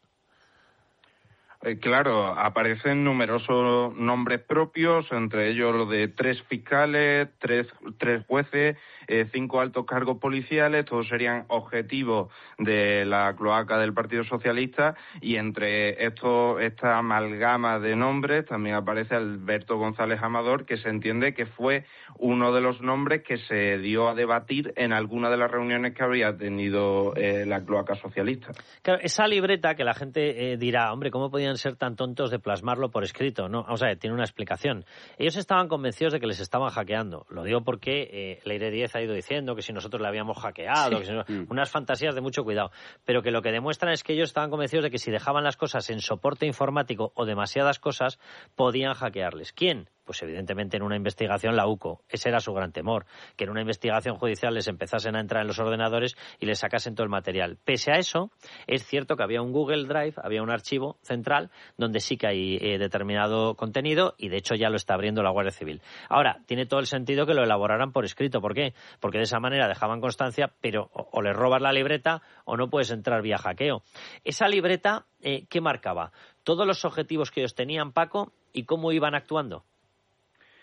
E: Claro, aparecen numerosos nombres propios, entre ellos los de 3 fiscales, 3 jueces, 5 altos cargos policiales, todos serían objetivos de la cloaca del Partido Socialista, y entre esta amalgama de nombres también aparece Alberto González Amador, que se entiende que fue uno de los nombres que se dio a debatir en alguna de las reuniones que habría tenido la cloaca socialista.
C: Claro, esa libreta que la gente dirá, hombre, ¿cómo podían ser tan tontos de plasmarlo por escrito? No, vamos a ver, tiene una explicación. Ellos estaban convencidos de que les estaban hackeando. Lo digo porque Leire Díez ha ido diciendo que si nosotros le habíamos hackeado, que unas fantasías de mucho cuidado, pero que lo que demuestran es que ellos estaban convencidos de que si dejaban las cosas en soporte informático o demasiadas cosas, podían hackearles. ¿Quién? Pues evidentemente en una investigación la UCO. Ese era su gran temor, que en una investigación judicial les empezasen a entrar en los ordenadores y les sacasen todo el material. Pese a eso, es cierto que había un Google Drive, había un archivo central donde sí que hay determinado contenido y de hecho ya lo está abriendo la Guardia Civil. Ahora, tiene todo el sentido que lo elaboraran por escrito. ¿Por qué? Porque de esa manera dejaban constancia, pero o les robas la libreta o no puedes entrar vía hackeo. Esa libreta, ¿qué marcaba? Todos los objetivos que ellos tenían, Paco, y cómo iban actuando.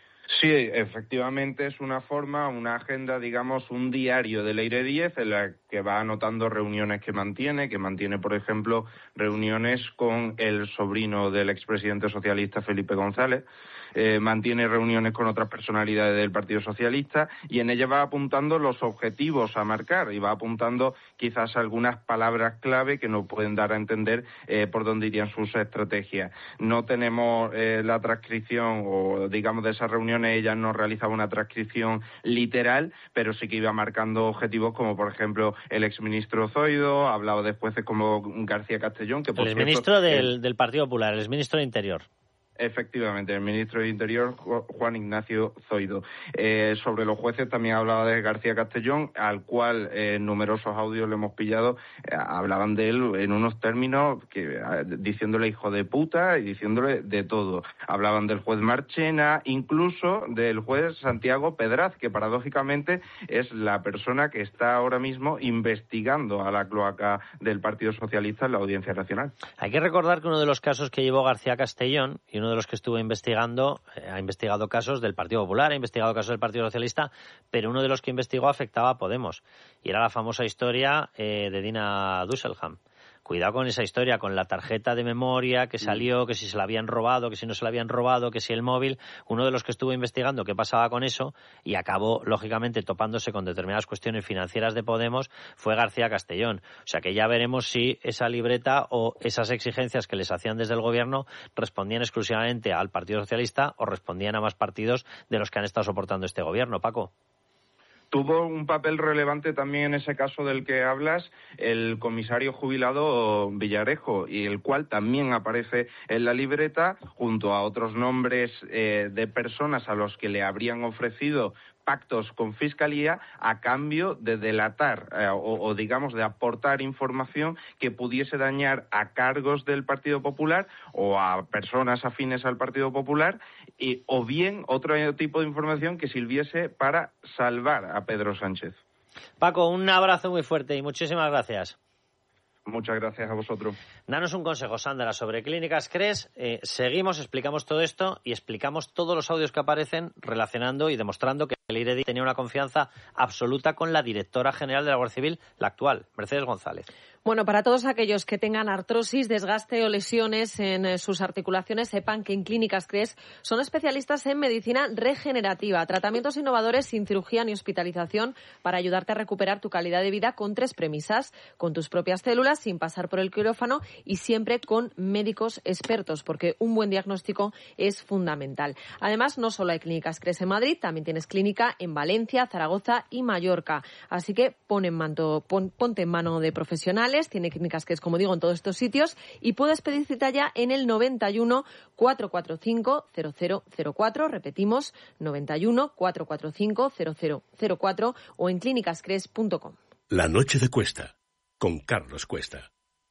E: Sí, efectivamente es una forma, una agenda, digamos, un diario de Leire Díez en la que va anotando reuniones que mantiene, por ejemplo, reuniones con el sobrino del expresidente socialista Felipe González, mantiene reuniones con otras personalidades del Partido Socialista y en ella va apuntando los objetivos a marcar y va apuntando quizás algunas palabras clave que nos pueden dar a entender por dónde irían sus estrategias. No tenemos la transcripción o, digamos, de esas reuniones ella no realizaba una transcripción literal, pero sí que iba marcando objetivos como, por ejemplo, el exministro Zoido, ha hablado de jueces como García Castellón, que por
C: el
E: cierto,
C: ministro del Partido Popular, el exministro de Interior.
E: Efectivamente, el ministro de Interior, Juan Ignacio Zoido. Sobre los jueces también hablaba de García Castellón, al cual en numerosos audios le hemos pillado, hablaban de él en unos términos que diciéndole hijo de puta y diciéndole de todo. Hablaban del juez Marchena, incluso del juez Santiago Pedraz, que paradójicamente es la persona que está ahora mismo investigando a la cloaca del Partido Socialista en la Audiencia Nacional.
C: Hay que recordar que uno de los casos que llevó García Castellón y uno de los que estuvo investigando, ha investigado casos del Partido Popular, ha investigado casos del Partido Socialista, pero uno de los que investigó afectaba a Podemos. Y era la famosa historia de Dina Düsselham. Cuidado con esa historia, con la tarjeta de memoria que salió, que si se la habían robado, que si no se la habían robado, que si el móvil. Uno de los que estuvo investigando qué pasaba con eso y acabó, lógicamente, topándose con determinadas cuestiones financieras de Podemos fue García Castellón. O sea que ya veremos si esa libreta o esas exigencias que les hacían desde el gobierno respondían exclusivamente al Partido Socialista o respondían a más partidos de los que han estado soportando este gobierno. Paco.
E: Tuvo un papel relevante también en ese caso del que hablas el comisario jubilado Villarejo, y el cual también aparece en la libreta junto a otros nombres de personas a los que le habrían ofrecido pactos con Fiscalía a cambio de delatar o digamos de aportar información que pudiese dañar a cargos del Partido Popular o a personas afines al Partido Popular o bien otro tipo de información que sirviese para salvar a Pedro Sánchez.
C: Paco, un abrazo muy fuerte y muchísimas gracias.
E: Muchas gracias a vosotros.
C: Danos un consejo, Sandra, sobre Clínicas CRES. Seguimos, explicamos todo esto y explicamos todos los audios que aparecen relacionando y demostrando que el IREDI tenía una confianza absoluta con la directora general de la Guardia Civil, la actual, Mercedes González.
B: Bueno, para todos aquellos que tengan artrosis, desgaste o lesiones en sus articulaciones, sepan que en Clínicas CRES son especialistas en medicina regenerativa, tratamientos innovadores sin cirugía ni hospitalización para ayudarte a recuperar tu calidad de vida con 3 premisas, con tus propias células, sin pasar por el quirófano y siempre con médicos expertos, porque un buen diagnóstico es fundamental. Además, no solo hay Clínicas CRES en Madrid, también tienes clínica en Valencia, Zaragoza y Mallorca. Así que ponte en mano de profesionales. Tiene Clínicas CRES, como digo, en todos estos sitios y puedes pedir cita ya en el 91 445 0004, repetimos, 91 445 0004 o en clínicascres.com.
O: La noche de Cuesta, con Carlos Cuesta.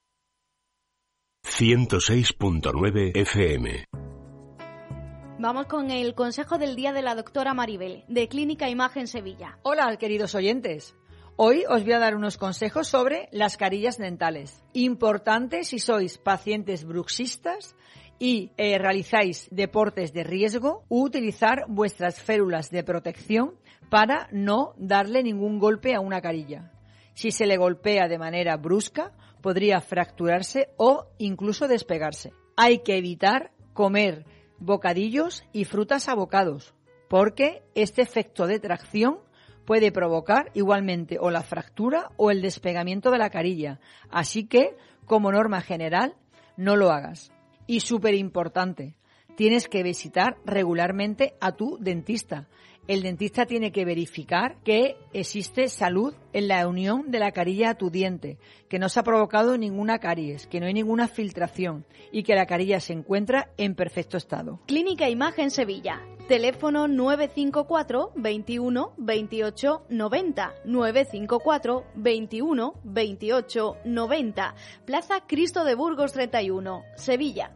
O: 106.9 FM.
F: Vamos con el consejo del día de la doctora Maribel, de Clínica Imagen Sevilla.
H: Hola, queridos oyentes. Hoy os voy a dar unos consejos sobre las carillas dentales. Importante si sois pacientes bruxistas y realizáis deportes de riesgo, utilizar vuestras férulas de protección para no darle ningún golpe a una carilla. Si se le golpea de manera brusca, podría fracturarse o incluso despegarse. Hay que evitar comer bocadillos y frutas a bocados, porque este efecto de tracción puede provocar igualmente o la fractura o el despegamiento de la carilla. Así que, como norma general, no lo hagas. Y súper importante, tienes que visitar regularmente a tu dentista. El dentista tiene que verificar que existe salud en la unión de la carilla a tu diente, que no se ha provocado ninguna caries, que no hay ninguna filtración y que la carilla se encuentra en perfecto estado.
F: Clínica Imagen Sevilla. Teléfono 954 21 28 90. 954 21 28 90. Plaza Cristo de Burgos 31, Sevilla.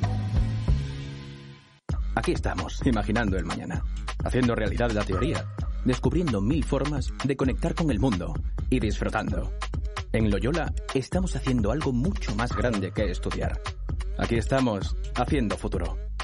V: Aquí estamos, imaginando el mañana, haciendo realidad la teoría, descubriendo 1000 formas de conectar con el mundo y disfrutando. En Loyola estamos haciendo algo mucho más grande que estudiar. Aquí estamos, haciendo futuro.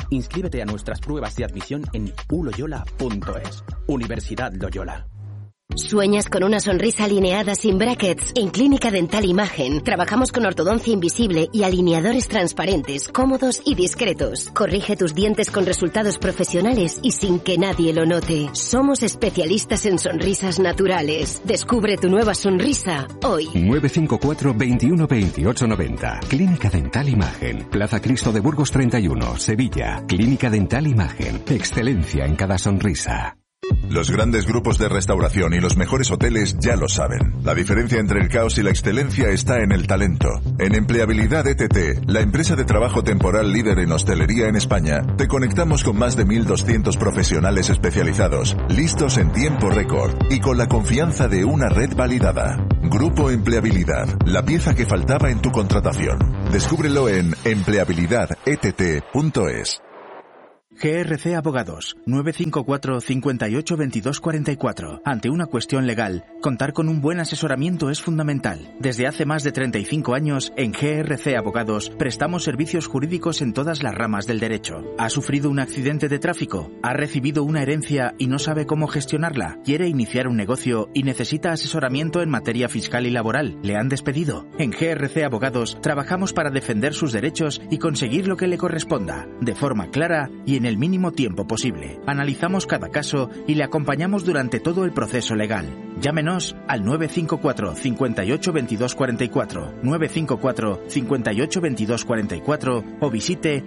V: Inscríbete a nuestras pruebas de admisión en uloyola.es. Universidad Loyola.
D: ¿Sueñas con una sonrisa alineada sin brackets? En Clínica Dental Imagen trabajamos con ortodoncia invisible y alineadores transparentes, cómodos y discretos. Corrige tus dientes con resultados profesionales y sin que nadie lo note. Somos especialistas en sonrisas naturales. Descubre tu nueva sonrisa hoy.
O: 954 21 28 90. Clínica Dental Imagen. Plaza Cristo de Burgos 31, Sevilla. Clínica Dental Imagen. Excelencia en cada sonrisa.
G: Los grandes grupos de restauración y los mejores hoteles ya lo saben. La diferencia entre el caos y la excelencia está en el talento. En Empleabilidad ETT, la empresa de trabajo temporal líder en hostelería en España, te conectamos con más de 1.200 profesionales especializados, listos en tiempo récord y con la confianza de una red validada. Grupo Empleabilidad, la pieza que faltaba en tu contratación. Descúbrelo en empleabilidadett.es.
I: GRC Abogados, 954 58 22 44. Ante una cuestión legal, contar con un buen asesoramiento es fundamental. Desde hace más de 35 años, en GRC Abogados, prestamos servicios jurídicos en todas las ramas del derecho. ¿Ha sufrido un accidente de tráfico? ¿Ha recibido una herencia y no sabe cómo gestionarla? ¿Quiere iniciar un negocio y necesita asesoramiento en materia fiscal y laboral? ¿Le han despedido? En GRC Abogados, trabajamos para defender sus derechos y conseguir lo que le corresponda, de forma clara y en el mínimo tiempo posible. Analizamos cada caso y le acompañamos durante todo el proceso legal. Llámenos al 954 58 22 44, 954 58 22 44 o visite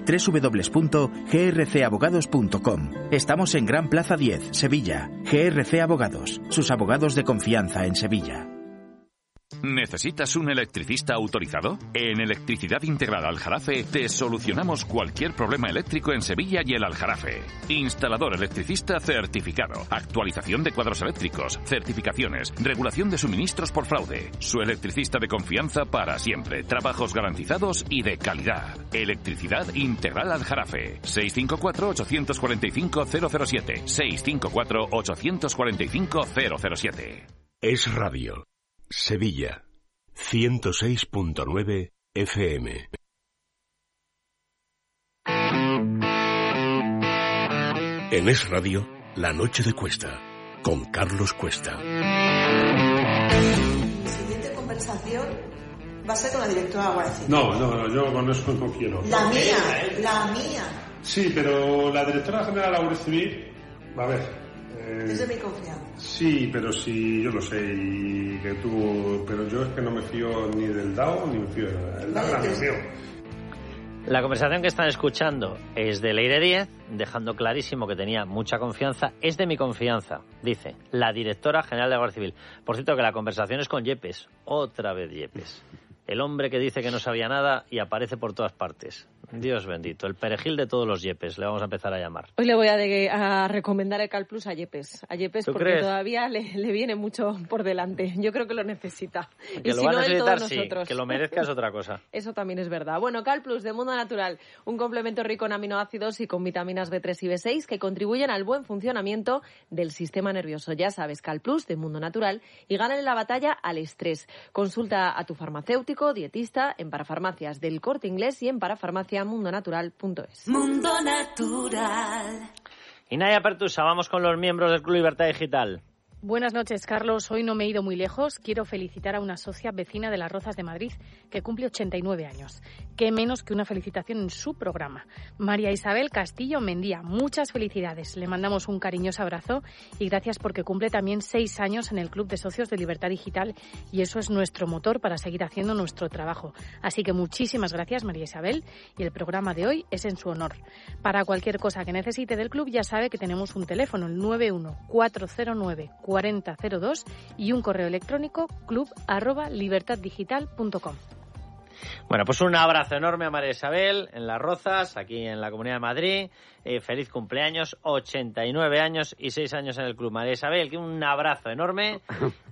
I: www.grcabogados.com. Estamos en Gran Plaza 10, Sevilla. GRC Abogados, sus abogados de confianza en Sevilla.
K: ¿Necesitas un electricista autorizado? En Electricidad Integral Aljarafe te solucionamos cualquier problema eléctrico en Sevilla y el Aljarafe. Instalador electricista certificado, actualización de cuadros eléctricos, certificaciones, regulación de suministros por fraude. Su electricista de confianza para siempre, trabajos garantizados y de calidad. Electricidad Integral Aljarafe. 654-845-007. 654-845-007.
O: Es Radio. Sevilla, 106.9 FM. En Es Radio, La Noche de Cuesta, con Carlos Cuesta.
W: Mi siguiente conversación va a ser con la directora de la Guardia Civil.
X: No, yo con eso no quiero.
W: La mía.
X: Sí, pero la directora general de la Guardia Civil, a ver...
W: Es de mi confianza.
X: Sí, pero si yo lo sé y que tú... Pero yo es que no me fío ni del DAO ni me fío de nada. El DAO no me fío.
C: La conversación que están escuchando es de Leire Díez, dejando clarísimo que tenía mucha confianza. Es de mi confianza, dice la directora general de la Guardia Civil. Por cierto, que la conversación es con Yepes. Otra vez Yepes. El hombre que dice que no sabía nada y aparece por todas partes. Dios bendito, el perejil de todos los Yepes, le vamos a empezar a llamar.
B: Hoy le voy a recomendar el CalPlus a Yepes porque
C: crees?
B: Todavía le viene mucho por delante. Yo creo que lo necesita.
C: Que
B: y
C: lo
B: si
C: va a
B: no,
C: necesitar,
B: todos
C: sí.
B: nosotros.
C: Que lo merezca es otra cosa.
B: Eso también es verdad. Bueno, CalPlus de Mundo Natural, un complemento rico en aminoácidos y con vitaminas B3 y B6 que contribuyen al buen funcionamiento del sistema nervioso. Ya sabes, CalPlus de Mundo Natural y gánale la batalla al estrés. Consulta a tu farmacéutico, dietista, en parafarmacias del Corte Inglés y en parafarmaciamundonatural.es.
L: Mundo Natural.
C: Y Naya Pertusa, vamos con los miembros del Club Libertad Digital.
P: Buenas noches, Carlos. Hoy no me he ido muy lejos. Quiero felicitar a una socia vecina de Las Rozas de Madrid que cumple 89 años. Qué menos que una felicitación en su programa. María Isabel Castillo Mendía, muchas felicidades. Le mandamos un cariñoso abrazo y gracias porque cumple también 6 años en el Club de Socios de Libertad Digital y eso es nuestro motor para seguir haciendo nuestro trabajo. Así que muchísimas gracias, María Isabel, y el programa de hoy es en su honor. Para cualquier cosa que necesite del club ya sabe que tenemos un teléfono, el 914094002 y un correo electrónico club@libertaddigital.com.
C: Bueno, pues un abrazo enorme a María Isabel en Las Rozas, aquí en la Comunidad de Madrid. Feliz cumpleaños, 89 años y 6 años en el club. María Isabel, que un abrazo enorme y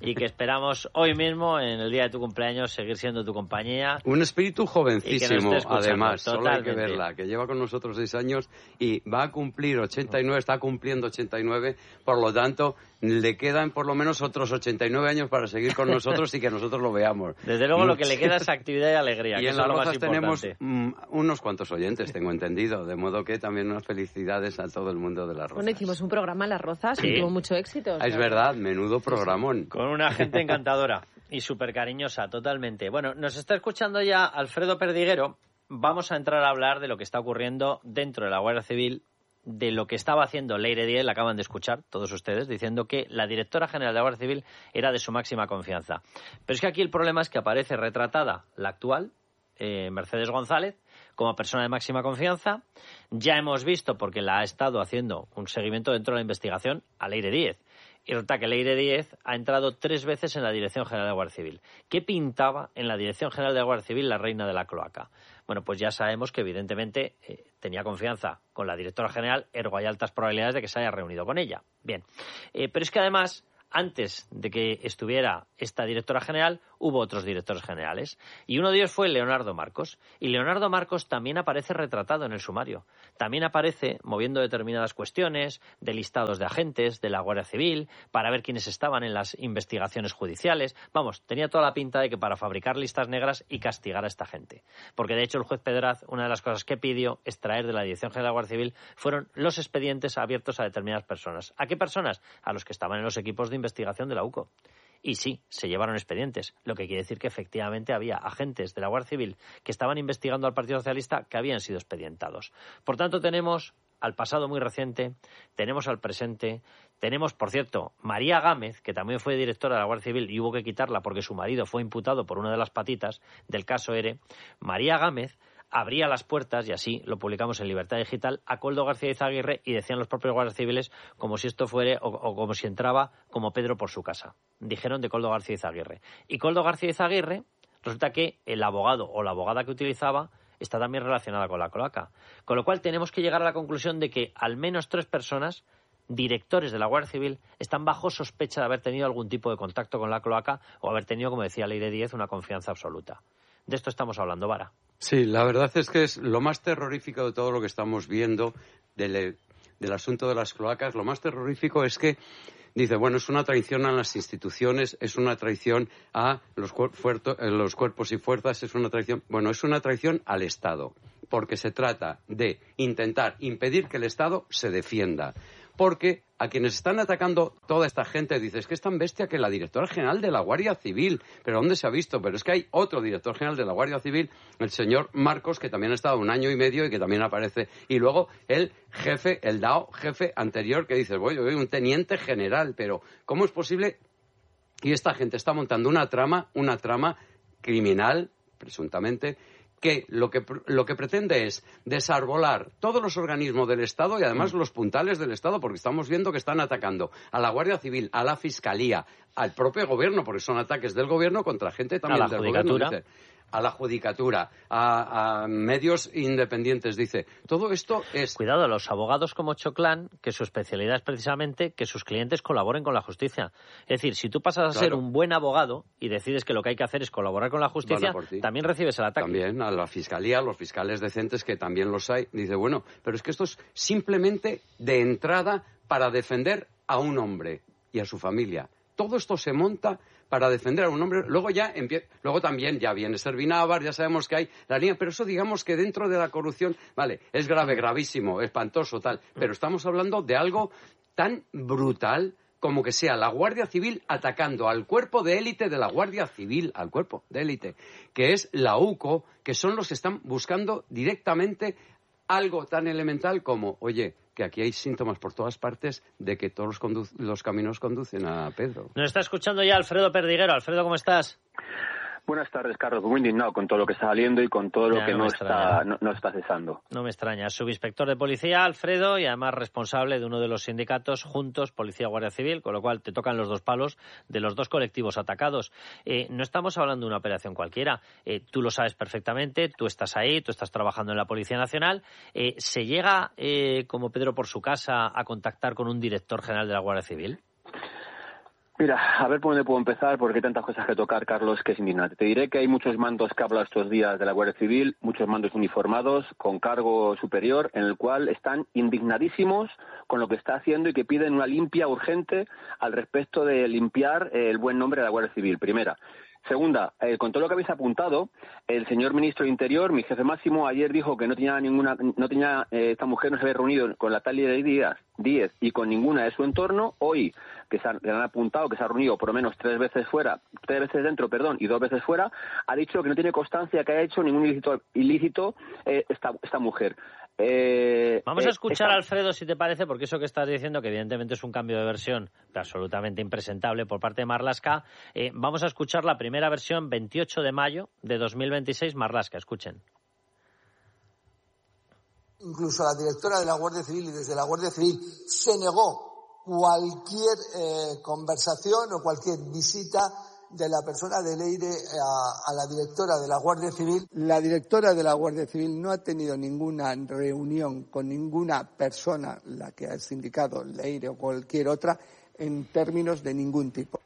C: y que esperamos hoy mismo, en el día de tu cumpleaños, seguir siendo tu compañía.
Y: Un espíritu jovencísimo, además, solo hay que
C: totalmente.
Y: verla, que lleva con nosotros 6 años y va a cumplir 89, está cumpliendo 89, por lo tanto, le quedan por lo menos otros 89 años para seguir con nosotros y que nosotros lo veamos.
C: Desde luego lo que le queda es actividad y alegría.
Y: Y
C: que
Y: en
C: eso
Y: Las
C: es lo más
Y: Rozas tenemos
C: importante.
Y: unos cuantos oyentes, tengo entendido, de modo que también unas felicidades a todo el mundo de Las Rozas.
B: Bueno, hicimos un programa en Las Rozas y tuvo mucho éxito.
Y: Es verdad, menudo programón.
C: Con una gente encantadora y súper cariñosa, totalmente. Bueno, nos está escuchando ya Alfredo Perdiguero. Vamos a entrar a hablar de lo que está ocurriendo dentro de la Guardia Civil, de lo que estaba haciendo Leire Díez, la acaban de escuchar todos ustedes, diciendo que la directora general de la Guardia Civil era de su máxima confianza. Pero es que aquí el problema es que aparece retratada la actual, Mercedes González, como persona de máxima confianza. Ya hemos visto, porque la ha estado haciendo un seguimiento dentro de la investigación, a Leire Díez. Y resulta que Leire Díez ha entrado 3 veces en la Dirección General de la Guardia Civil. ¿Qué pintaba en la Dirección General de la Guardia Civil la reina de la cloaca? Bueno, pues ya sabemos que evidentemente tenía confianza con la directora general, ergo hay altas probabilidades de que se haya reunido con ella. Bien, pero es que además, antes de que estuviera esta directora general, hubo otros directores generales. Y uno de ellos fue Leonardo Marcos. Y Leonardo Marcos también aparece retratado en el sumario. También aparece moviendo determinadas cuestiones de listados de agentes de la Guardia Civil para ver quiénes estaban en las investigaciones judiciales. Vamos, tenía toda la pinta de que para fabricar listas negras y castigar a esta gente. Porque de hecho el juez Pedraz, una de las cosas que pidió extraer de la Dirección General de la Guardia Civil fueron los expedientes abiertos a determinadas personas. ¿A qué personas? A los que estaban en los equipos de investigación de la UCO. Y sí, se llevaron expedientes, lo que quiere decir que efectivamente había agentes de la Guardia Civil que estaban investigando al Partido Socialista que habían sido expedientados. Por tanto, tenemos al pasado muy reciente, tenemos al presente, tenemos, por cierto, María Gámez, que también fue directora de la Guardia Civil y hubo que quitarla porque su marido fue imputado por una de las patitas del caso ERE. María Gámez abría las puertas, y así lo publicamos en Libertad Digital, a Koldo García Izaguirre, y decían los propios guardias civiles como si esto fuera o como si entraba como Pedro por su casa. Dijeron de Koldo García Izaguirre. Y Koldo García Izaguirre, resulta que el abogado o la abogada que utilizaba está también relacionada con la cloaca. Con lo cual tenemos que llegar a la conclusión de que al menos 3 personas, directores de la Guardia Civil, están bajo sospecha de haber tenido algún tipo de contacto con la cloaca o haber tenido, como decía Leire Díez, una confianza absoluta. De esto estamos hablando, Vara.
Y: Sí, la verdad es que es lo más terrorífico de todo lo que estamos viendo del asunto de las cloacas. Lo más terrorífico es que dice, bueno, es una traición a las instituciones, es una traición a los cuerpos y fuerzas, es una traición... Bueno, es una traición al Estado, porque se trata de intentar impedir que el Estado se defienda. Porque a quienes están atacando toda esta gente, dices que es tan bestia que la directora general de la Guardia Civil. ¿Pero dónde se ha visto? Pero es que hay otro director general de la Guardia Civil, el señor Marcos, que también ha estado 1 año y medio y que también aparece. Y luego el jefe, el DAO jefe anterior, que dices, bueno, un teniente general, pero ¿cómo es posible? Y esta gente está montando una trama criminal, presuntamente, que lo que pretende es desarbolar todos los organismos del Estado y además los puntales del Estado, porque estamos viendo que están atacando a la Guardia Civil, a la Fiscalía, al propio Gobierno, porque son ataques del Gobierno contra gente también del Gobierno. Dice, a la Judicatura, a medios independientes, dice. Todo esto es...
C: Cuidado, a los abogados como Choclán, que su especialidad es precisamente que sus clientes colaboren con la justicia. Es decir, si tú pasas a ser un buen abogado y decides que lo que hay que hacer es colaborar con la justicia, también recibes el ataque.
Y: También a la Fiscalía, a los fiscales decentes, que también los hay. Dice, bueno, pero es que esto es simplemente de entrada para defender a un hombre y a su familia. Todo esto se monta para defender a un hombre. Luego también ya viene Servinávar, ya sabemos que hay la línea, pero eso digamos que dentro de la corrupción, vale, es grave, gravísimo, espantoso, tal, pero estamos hablando de algo tan brutal como que sea la Guardia Civil atacando al cuerpo de élite de la Guardia Civil, al cuerpo de élite, que es la UCO, que son los que están buscando directamente algo tan elemental como, oye, que aquí hay síntomas por todas partes de que todos los caminos conducen a Pedro.
C: Nos está escuchando ya Alfredo Perdiguero. Alfredo, ¿cómo estás?
Q: Buenas tardes, Carlos. Muy indignado con todo lo que está saliendo y con todo lo que no está cesando.
C: No me extraña. Subinspector de policía, Alfredo, y además responsable de uno de los sindicatos juntos, Policía Guardia Civil, con lo cual te tocan los 2 palos de los 2 colectivos atacados. No estamos hablando de una operación cualquiera. Tú lo sabes perfectamente, tú estás ahí, tú estás trabajando en la Policía Nacional. ¿Se llega, como Pedro por su casa, a contactar con un director general de la Guardia Civil?
Q: Mira, a ver por dónde puedo empezar, porque hay tantas cosas que tocar, Carlos, que es indignante. Te diré que hay muchos mandos que hablan estos días de la Guardia Civil, muchos mandos uniformados con cargo superior, en el cual están indignadísimos con lo que está haciendo y que piden una limpia urgente al respecto de limpiar el buen nombre de la Guardia Civil, primera. Segunda, con todo lo que habéis apuntado, el señor ministro de Interior, mi jefe máximo, ayer dijo que esta mujer no se había reunido con la tal Díez y con ninguna de su entorno. Hoy, que le han apuntado que se ha reunido por lo menos 3 veces dentro, y 2 veces fuera, ha dicho que no tiene constancia que haya hecho ningún ilícito esta mujer.
C: Vamos a escuchar a Alfredo, si te parece, porque eso que estás diciendo, que evidentemente es un cambio de versión absolutamente impresentable por parte de Marlaska. Vamos a escuchar la primera versión, 28 de mayo de 2026, Marlaska, escuchen.
J: Incluso la directora de la Guardia Civil y desde la Guardia Civil se negó cualquier conversación o cualquier visita de la persona de Leire a la directora de la Guardia Civil. La directora de la Guardia Civil no ha tenido ninguna reunión con ninguna persona, la que ha indicado Leire o cualquier otra, en términos de ningún tipo.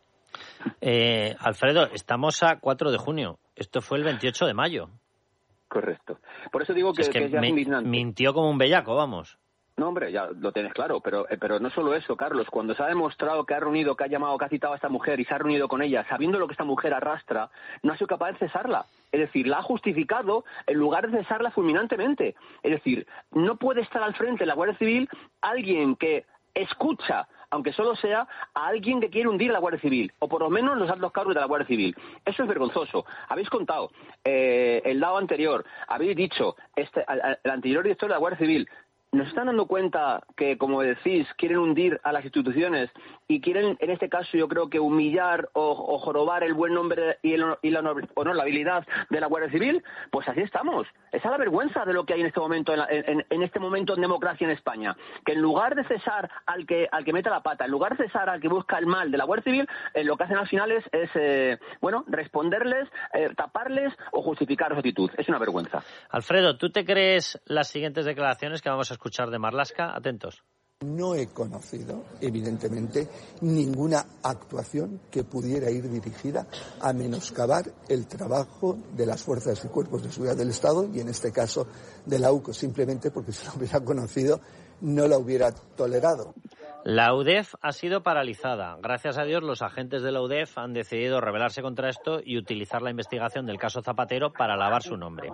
C: Alfredo, estamos a 4 de junio. Esto fue el 28 de mayo.
Q: Correcto. Por eso digo que es ya indignante.
C: Mintió como un bellaco, vamos.
Q: No, hombre, ya lo tienes claro, pero no solo eso, Carlos. Cuando se ha demostrado que ha reunido, que ha llamado, que ha citado a esta mujer y se ha reunido con ella, sabiendo lo que esta mujer arrastra, no ha sido capaz de cesarla. Es decir, la ha justificado en lugar de cesarla fulminantemente. Es decir, no puede estar al frente de la Guardia Civil alguien que escucha, aunque solo sea, a alguien que quiere hundir a la Guardia Civil, o por lo menos los altos cargos de la Guardia Civil. Eso es vergonzoso. Habéis contado el lado anterior, habéis dicho, el anterior director de la Guardia Civil. ¿Nos están dando cuenta que, como decís, quieren hundir a las instituciones y quieren, en este caso, yo creo que humillar o jorobar el buen nombre y la honorabilidad de la Guardia Civil? Pues así estamos. Esa es la vergüenza de lo que hay en este momento en este momento en democracia en España. Que en lugar de cesar al que mete la pata, en lugar de cesar al que busca el mal de la Guardia Civil, lo que hacen al final es responderles, taparles o justificar su actitud. Es una vergüenza.
C: Alfredo, ¿tú te crees las siguientes declaraciones que vamos a escuchar de Marlaska? Atentos.
J: No he conocido, evidentemente, ninguna actuación que pudiera ir dirigida a menoscabar el trabajo de las fuerzas y cuerpos de seguridad del Estado y, en este caso, de la UCO, simplemente porque si lo hubiera conocido no la hubiera tolerado.
C: La UDEF ha sido paralizada. Gracias a Dios, los agentes de la UDEF han decidido rebelarse contra esto y utilizar la investigación del caso Zapatero para lavar su nombre.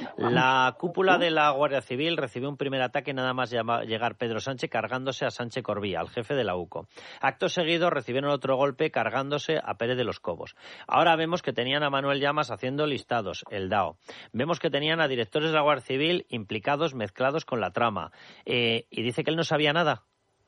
C: La cúpula de la Guardia Civil recibió un primer ataque nada más llegar Pedro Sánchez cargándose a Sánchez Corbí, al jefe de la UCO. Acto seguido recibieron otro golpe cargándose a Pérez de los Cobos. Ahora vemos que tenían a Manuel Llamas haciendo listados, el DAO. Vemos que tenían a directores de la Guardia Civil implicados, mezclados con la trama. Y dice que él no sabía nada.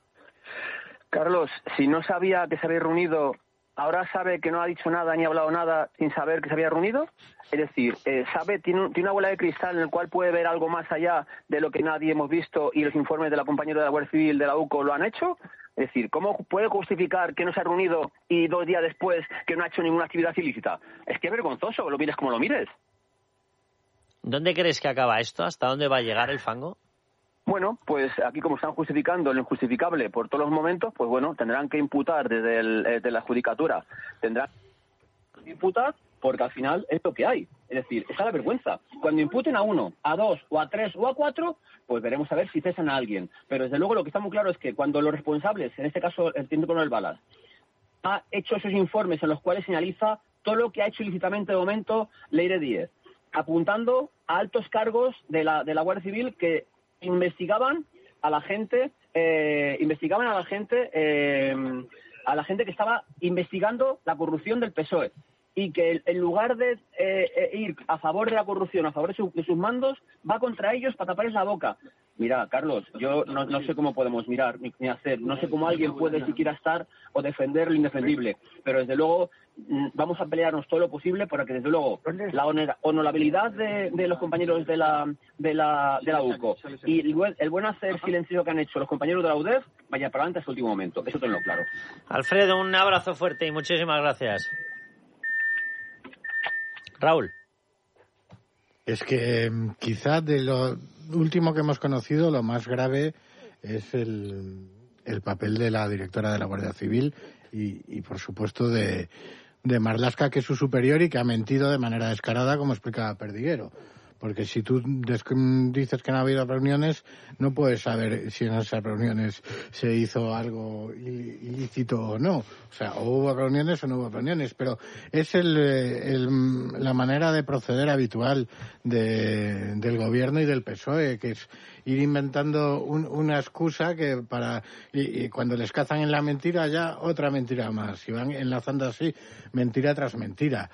Q: Carlos, si no sabía que se había reunido, ¿ahora sabe que no ha dicho nada ni ha hablado nada sin saber que se había reunido? Es decir, tiene una bola de cristal en el cual puede ver algo más allá de lo que nadie hemos visto y los informes de la compañera de la Guardia Civil de la UCO lo han hecho. Es decir, ¿cómo puede justificar que no se ha reunido y 2 días después que no ha hecho ninguna actividad ilícita? Es que es vergonzoso, lo mires como lo mires.
C: ¿Dónde crees que acaba esto? ¿Hasta dónde va a llegar el fango?
Q: Bueno, pues aquí como están justificando lo injustificable por todos los momentos, pues bueno, tendrán que imputar desde la judicatura, tendrán que imputar porque al final es lo que hay. Es decir, esa es la vergüenza. Cuando imputen a 1, a 2, o a 3, o a 4, pues veremos a ver si cesan a alguien. Pero desde luego lo que está muy claro es que cuando los responsables, en este caso el teniente coronel Balas, ha hecho esos informes en los cuales señaliza todo lo que ha hecho ilícitamente de momento Leire Díez, apuntando a altos cargos de la Guardia Civil que investigaban a la gente que estaba investigando la corrupción del PSOE y que en lugar de ir a favor de la corrupción, a favor de sus mandos, va contra ellos para taparles la boca. Mira, Carlos, yo no sé cómo podemos mirar ni hacer, no sé cómo alguien puede siquiera estar o defender lo indefendible, pero desde luego vamos a pelearnos todo lo posible para que desde luego la honorabilidad de los compañeros de la UCO y el buen hacer silencioso que han hecho los compañeros de la UDEF vaya para adelante hasta el último momento, eso tenlo claro.
C: Alfredo, un abrazo fuerte y muchísimas gracias. Raúl.
A: Es que quizás de lo último que hemos conocido, lo más grave es el el papel de la directora de la Guardia Civil y por supuesto, de Marlaska, que es su superior y que ha mentido de manera descarada, como explicaba Perdiguero. Porque si tú dices que no ha habido reuniones, no puedes saber si en esas reuniones se hizo algo ilícito o no. O sea, o hubo reuniones o no hubo reuniones. Pero es la manera de proceder habitual del gobierno y del PSOE, que es ir inventando una excusa que y cuando les cazan en la mentira, ya otra mentira más. Y van enlazando así mentira tras mentira.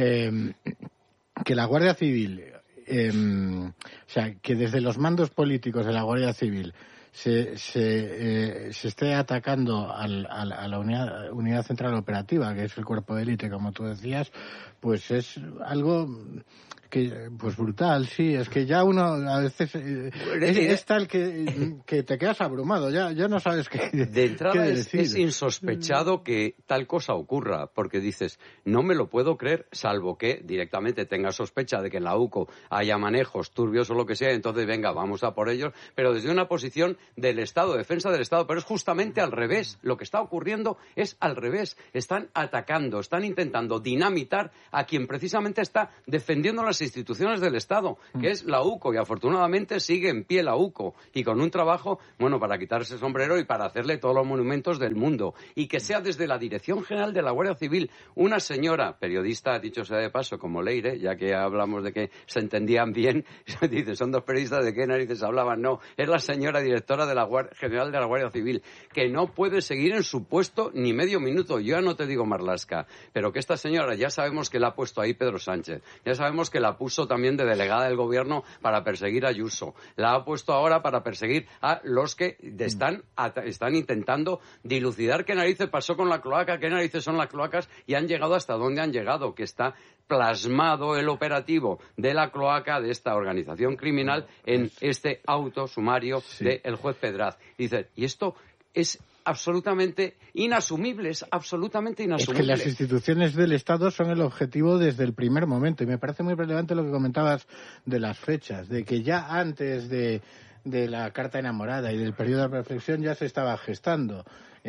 A: Que la Guardia Civil... o sea, que desde los mandos políticos de la Guardia Civil se esté atacando a la unidad central operativa, que es el cuerpo de élite, como tú decías, pues es algo que pues brutal, sí. Es que ya uno a veces es tal que te quedas abrumado, ya no sabes qué
Y: de entrada
A: qué decir.
Y: Es insospechado que tal cosa ocurra, porque dices, no me lo puedo creer, salvo que directamente tengas sospecha de que en la UCO haya manejos turbios o lo que sea, entonces venga, vamos a por ellos, pero desde una posición del Estado, defensa del Estado, pero es justamente al revés. Lo que está ocurriendo es al revés. Están atacando, están intentando dinamitar a quien precisamente está defendiendo las instituciones del Estado, que es la UCO, y afortunadamente sigue en pie la UCO, y con un trabajo, bueno, para quitarse el sombrero y para hacerle todos los monumentos del mundo, y que sea desde la Dirección General de la Guardia Civil una señora periodista, dicho sea de paso, como Leire, ya que hablamos de que se entendían bien, dice, son dos periodistas, ¿de qué narices hablaban? No, es la señora directora de la General de la Guardia Civil, que no puede seguir en su puesto ni medio minuto. Yo ya no te digo Marlaska, pero que esta señora ya sabemos que la ha puesto ahí Pedro Sánchez, ya sabemos que la puso también de delegada del gobierno para perseguir a Ayuso, la ha puesto ahora para perseguir a los que están intentando dilucidar qué narices pasó con la cloaca, qué narices son las cloacas y han llegado hasta donde han llegado, que está plasmado el operativo de la cloaca de esta organización criminal en este auto sumario del juez Pedraz. Dice, y esto es absolutamente inasumible, es absolutamente inasumible.
A: Es que las instituciones del Estado son el objetivo desde el primer momento, y me parece muy relevante lo que comentabas de las fechas, de que ya antes de la carta enamorada y del periodo de reflexión ya se estaba gestando.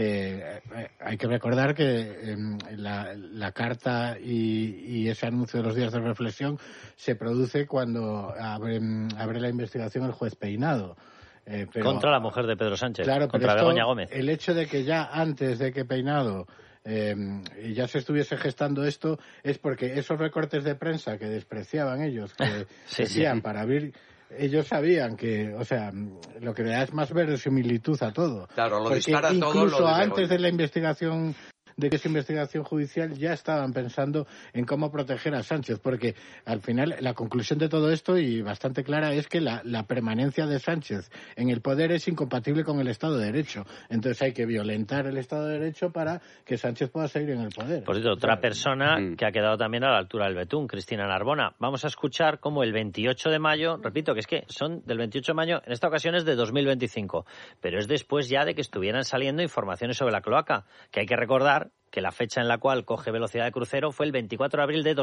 A: Hay que recordar que la carta y ese anuncio de los días de reflexión se produce cuando abre la investigación el juez Peinado.
C: Contra la mujer de Pedro Sánchez,
A: claro,
C: contra Begoña Gómez.
A: El hecho de que ya antes de que Peinado ya se estuviese gestando esto es porque esos recortes de prensa que despreciaban ellos, que decían para abrir... Ellos sabían que, o sea, lo que le da es más verosimilitud a todo.
Y: Claro, lo
A: porque
Y: dispara todo.
A: Incluso antes de la investigación, de que esa investigación judicial, ya estaban pensando en cómo proteger a Sánchez, porque al final la conclusión de todo esto, y bastante clara, es que la permanencia de Sánchez en el poder es incompatible con el Estado de Derecho. Entonces hay que violentar el Estado de Derecho para que Sánchez pueda seguir en el poder.
C: Por cierto, otra persona que ha quedado también a la altura del betún, Cristina Narbona. Vamos a escuchar cómo el 28 de mayo, repito, que es que son del 28 de mayo, en esta ocasión es de 2025, pero es después ya de que estuvieran saliendo informaciones sobre la cloaca, que hay que recordar que la fecha en la cual coge velocidad de crucero fue el 24 de abril de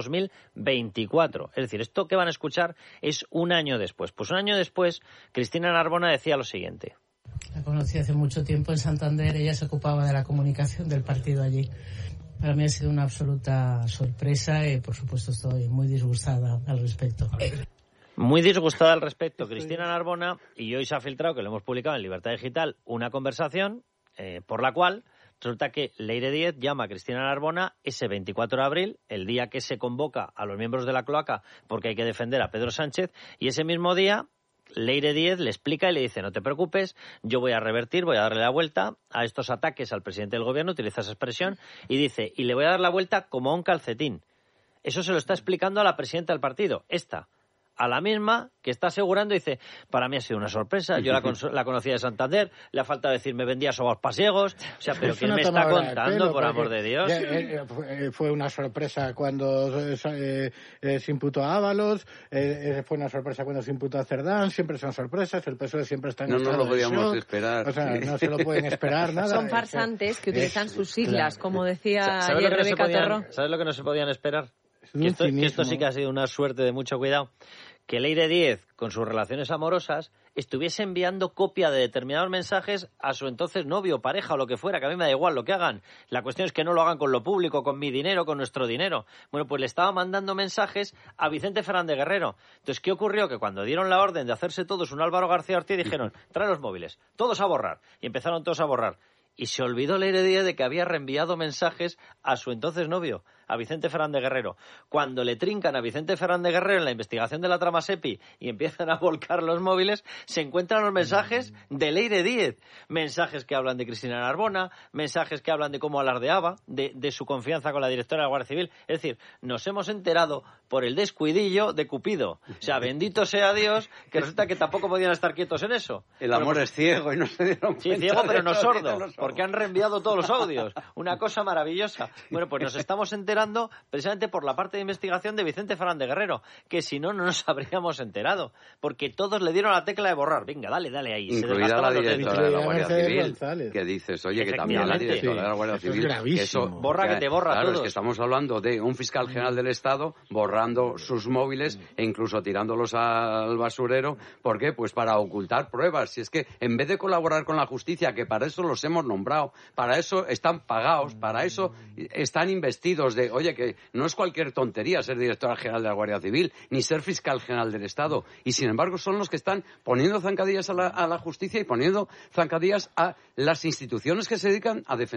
C: 2024. Es decir, esto que van a escuchar es un año después. Pues un año después, Cristina Narbona decía lo siguiente.
M: La conocí hace mucho tiempo en Santander, ella se ocupaba de la comunicación del partido allí. Para mí ha sido una absoluta sorpresa y, por supuesto, estoy muy disgustada al respecto.
C: Muy disgustada al respecto, Cristina Narbona, y hoy se ha filtrado, que lo hemos publicado en Libertad Digital, una conversación por la cual resulta que Leire Díez llama a Cristina Narbona ese 24 de abril, el día que se convoca a los miembros de la cloaca porque hay que defender a Pedro Sánchez, y ese mismo día Leire Díez le explica y le dice, no te preocupes, yo voy a revertir, voy a darle la vuelta a estos ataques al presidente del gobierno, utiliza esa expresión, y dice, y le voy a dar la vuelta como a un calcetín. Eso se lo está explicando a la presidenta del partido, a la misma que está asegurando, dice, para mí ha sido una sorpresa, yo la conocía de Santander, le ha faltado decir, me vendía sobos pasiegos, o sea, pero ¿quién me está contando, por amor de Dios?
A: Fue una sorpresa cuando se imputó a Ábalos, fue una sorpresa cuando se imputó a Cerdán, siempre son sorpresas, el PSOE siempre está en
Y: estado
A: de
Y: shock. No lo podíamos
A: esperar. O sea, no se lo pueden esperar nada.
B: Son farsantes que utilizan sus siglas, como decía ayer Rebeca Torró.
C: ¿Sabes lo que no se podían esperar? Que esto sí que ha sido una suerte de mucho cuidado. Que Leire Díez, con sus relaciones amorosas, estuviese enviando copia de determinados mensajes a su entonces novio, pareja o lo que fuera, que a mí me da igual lo que hagan. La cuestión es que no lo hagan con lo público, con mi dinero, con nuestro dinero. Bueno, pues le estaba mandando mensajes a Vicente Fernández Guerrero. Entonces, ¿qué ocurrió? Que cuando dieron la orden de hacerse todos un Álvaro García Ortiz, dijeron, trae los móviles, todos a borrar. Y empezaron todos a borrar. Y se olvidó Leire Díez de que había reenviado mensajes a su entonces novio, a Vicente Fernández Guerrero. Cuando le trincan a Vicente Fernández Guerrero en la investigación de la trama SEPI y empiezan a volcar los móviles, se encuentran los mensajes de Leire Díez. Mensajes que hablan de Cristina Narbona, mensajes que hablan de cómo alardeaba, de su confianza con la directora de la Guardia Civil. Es decir, nos hemos enterado por el descuidillo de Cupido. O sea, bendito sea Dios, que resulta que tampoco podían estar quietos en eso.
Y: El amor es ciego y no se dieron cuenta.
C: Sí, ciego pero no sordo, porque han reenviado todos los audios. Una cosa maravillosa. Bueno, pues nos estamos enterando precisamente por la parte de investigación de Vicente Fernández Guerrero, que si no, no nos habríamos enterado, porque todos le dieron la tecla de borrar. Venga, dale ahí.
Y: Incluida la directora de la Guardia Civil, que dices, oye, que también la directora de la Guardia Civil, que eso
C: borra, que te borra
Y: claro,
C: todos.
Y: Es que estamos hablando de un fiscal general del Estado borrando sus móviles e incluso tirándolos al basurero. ¿Por qué? Pues para ocultar pruebas. Si es que en vez de colaborar con la justicia, que para eso los hemos nombrado, para eso están pagados, para eso están investidos de, oye, que no es cualquier tontería ser directora general de la Guardia Civil, ni ser fiscal general del Estado. Y sin embargo son los que están poniendo zancadillas a la justicia y poniendo zancadillas a las instituciones que se dedican a defender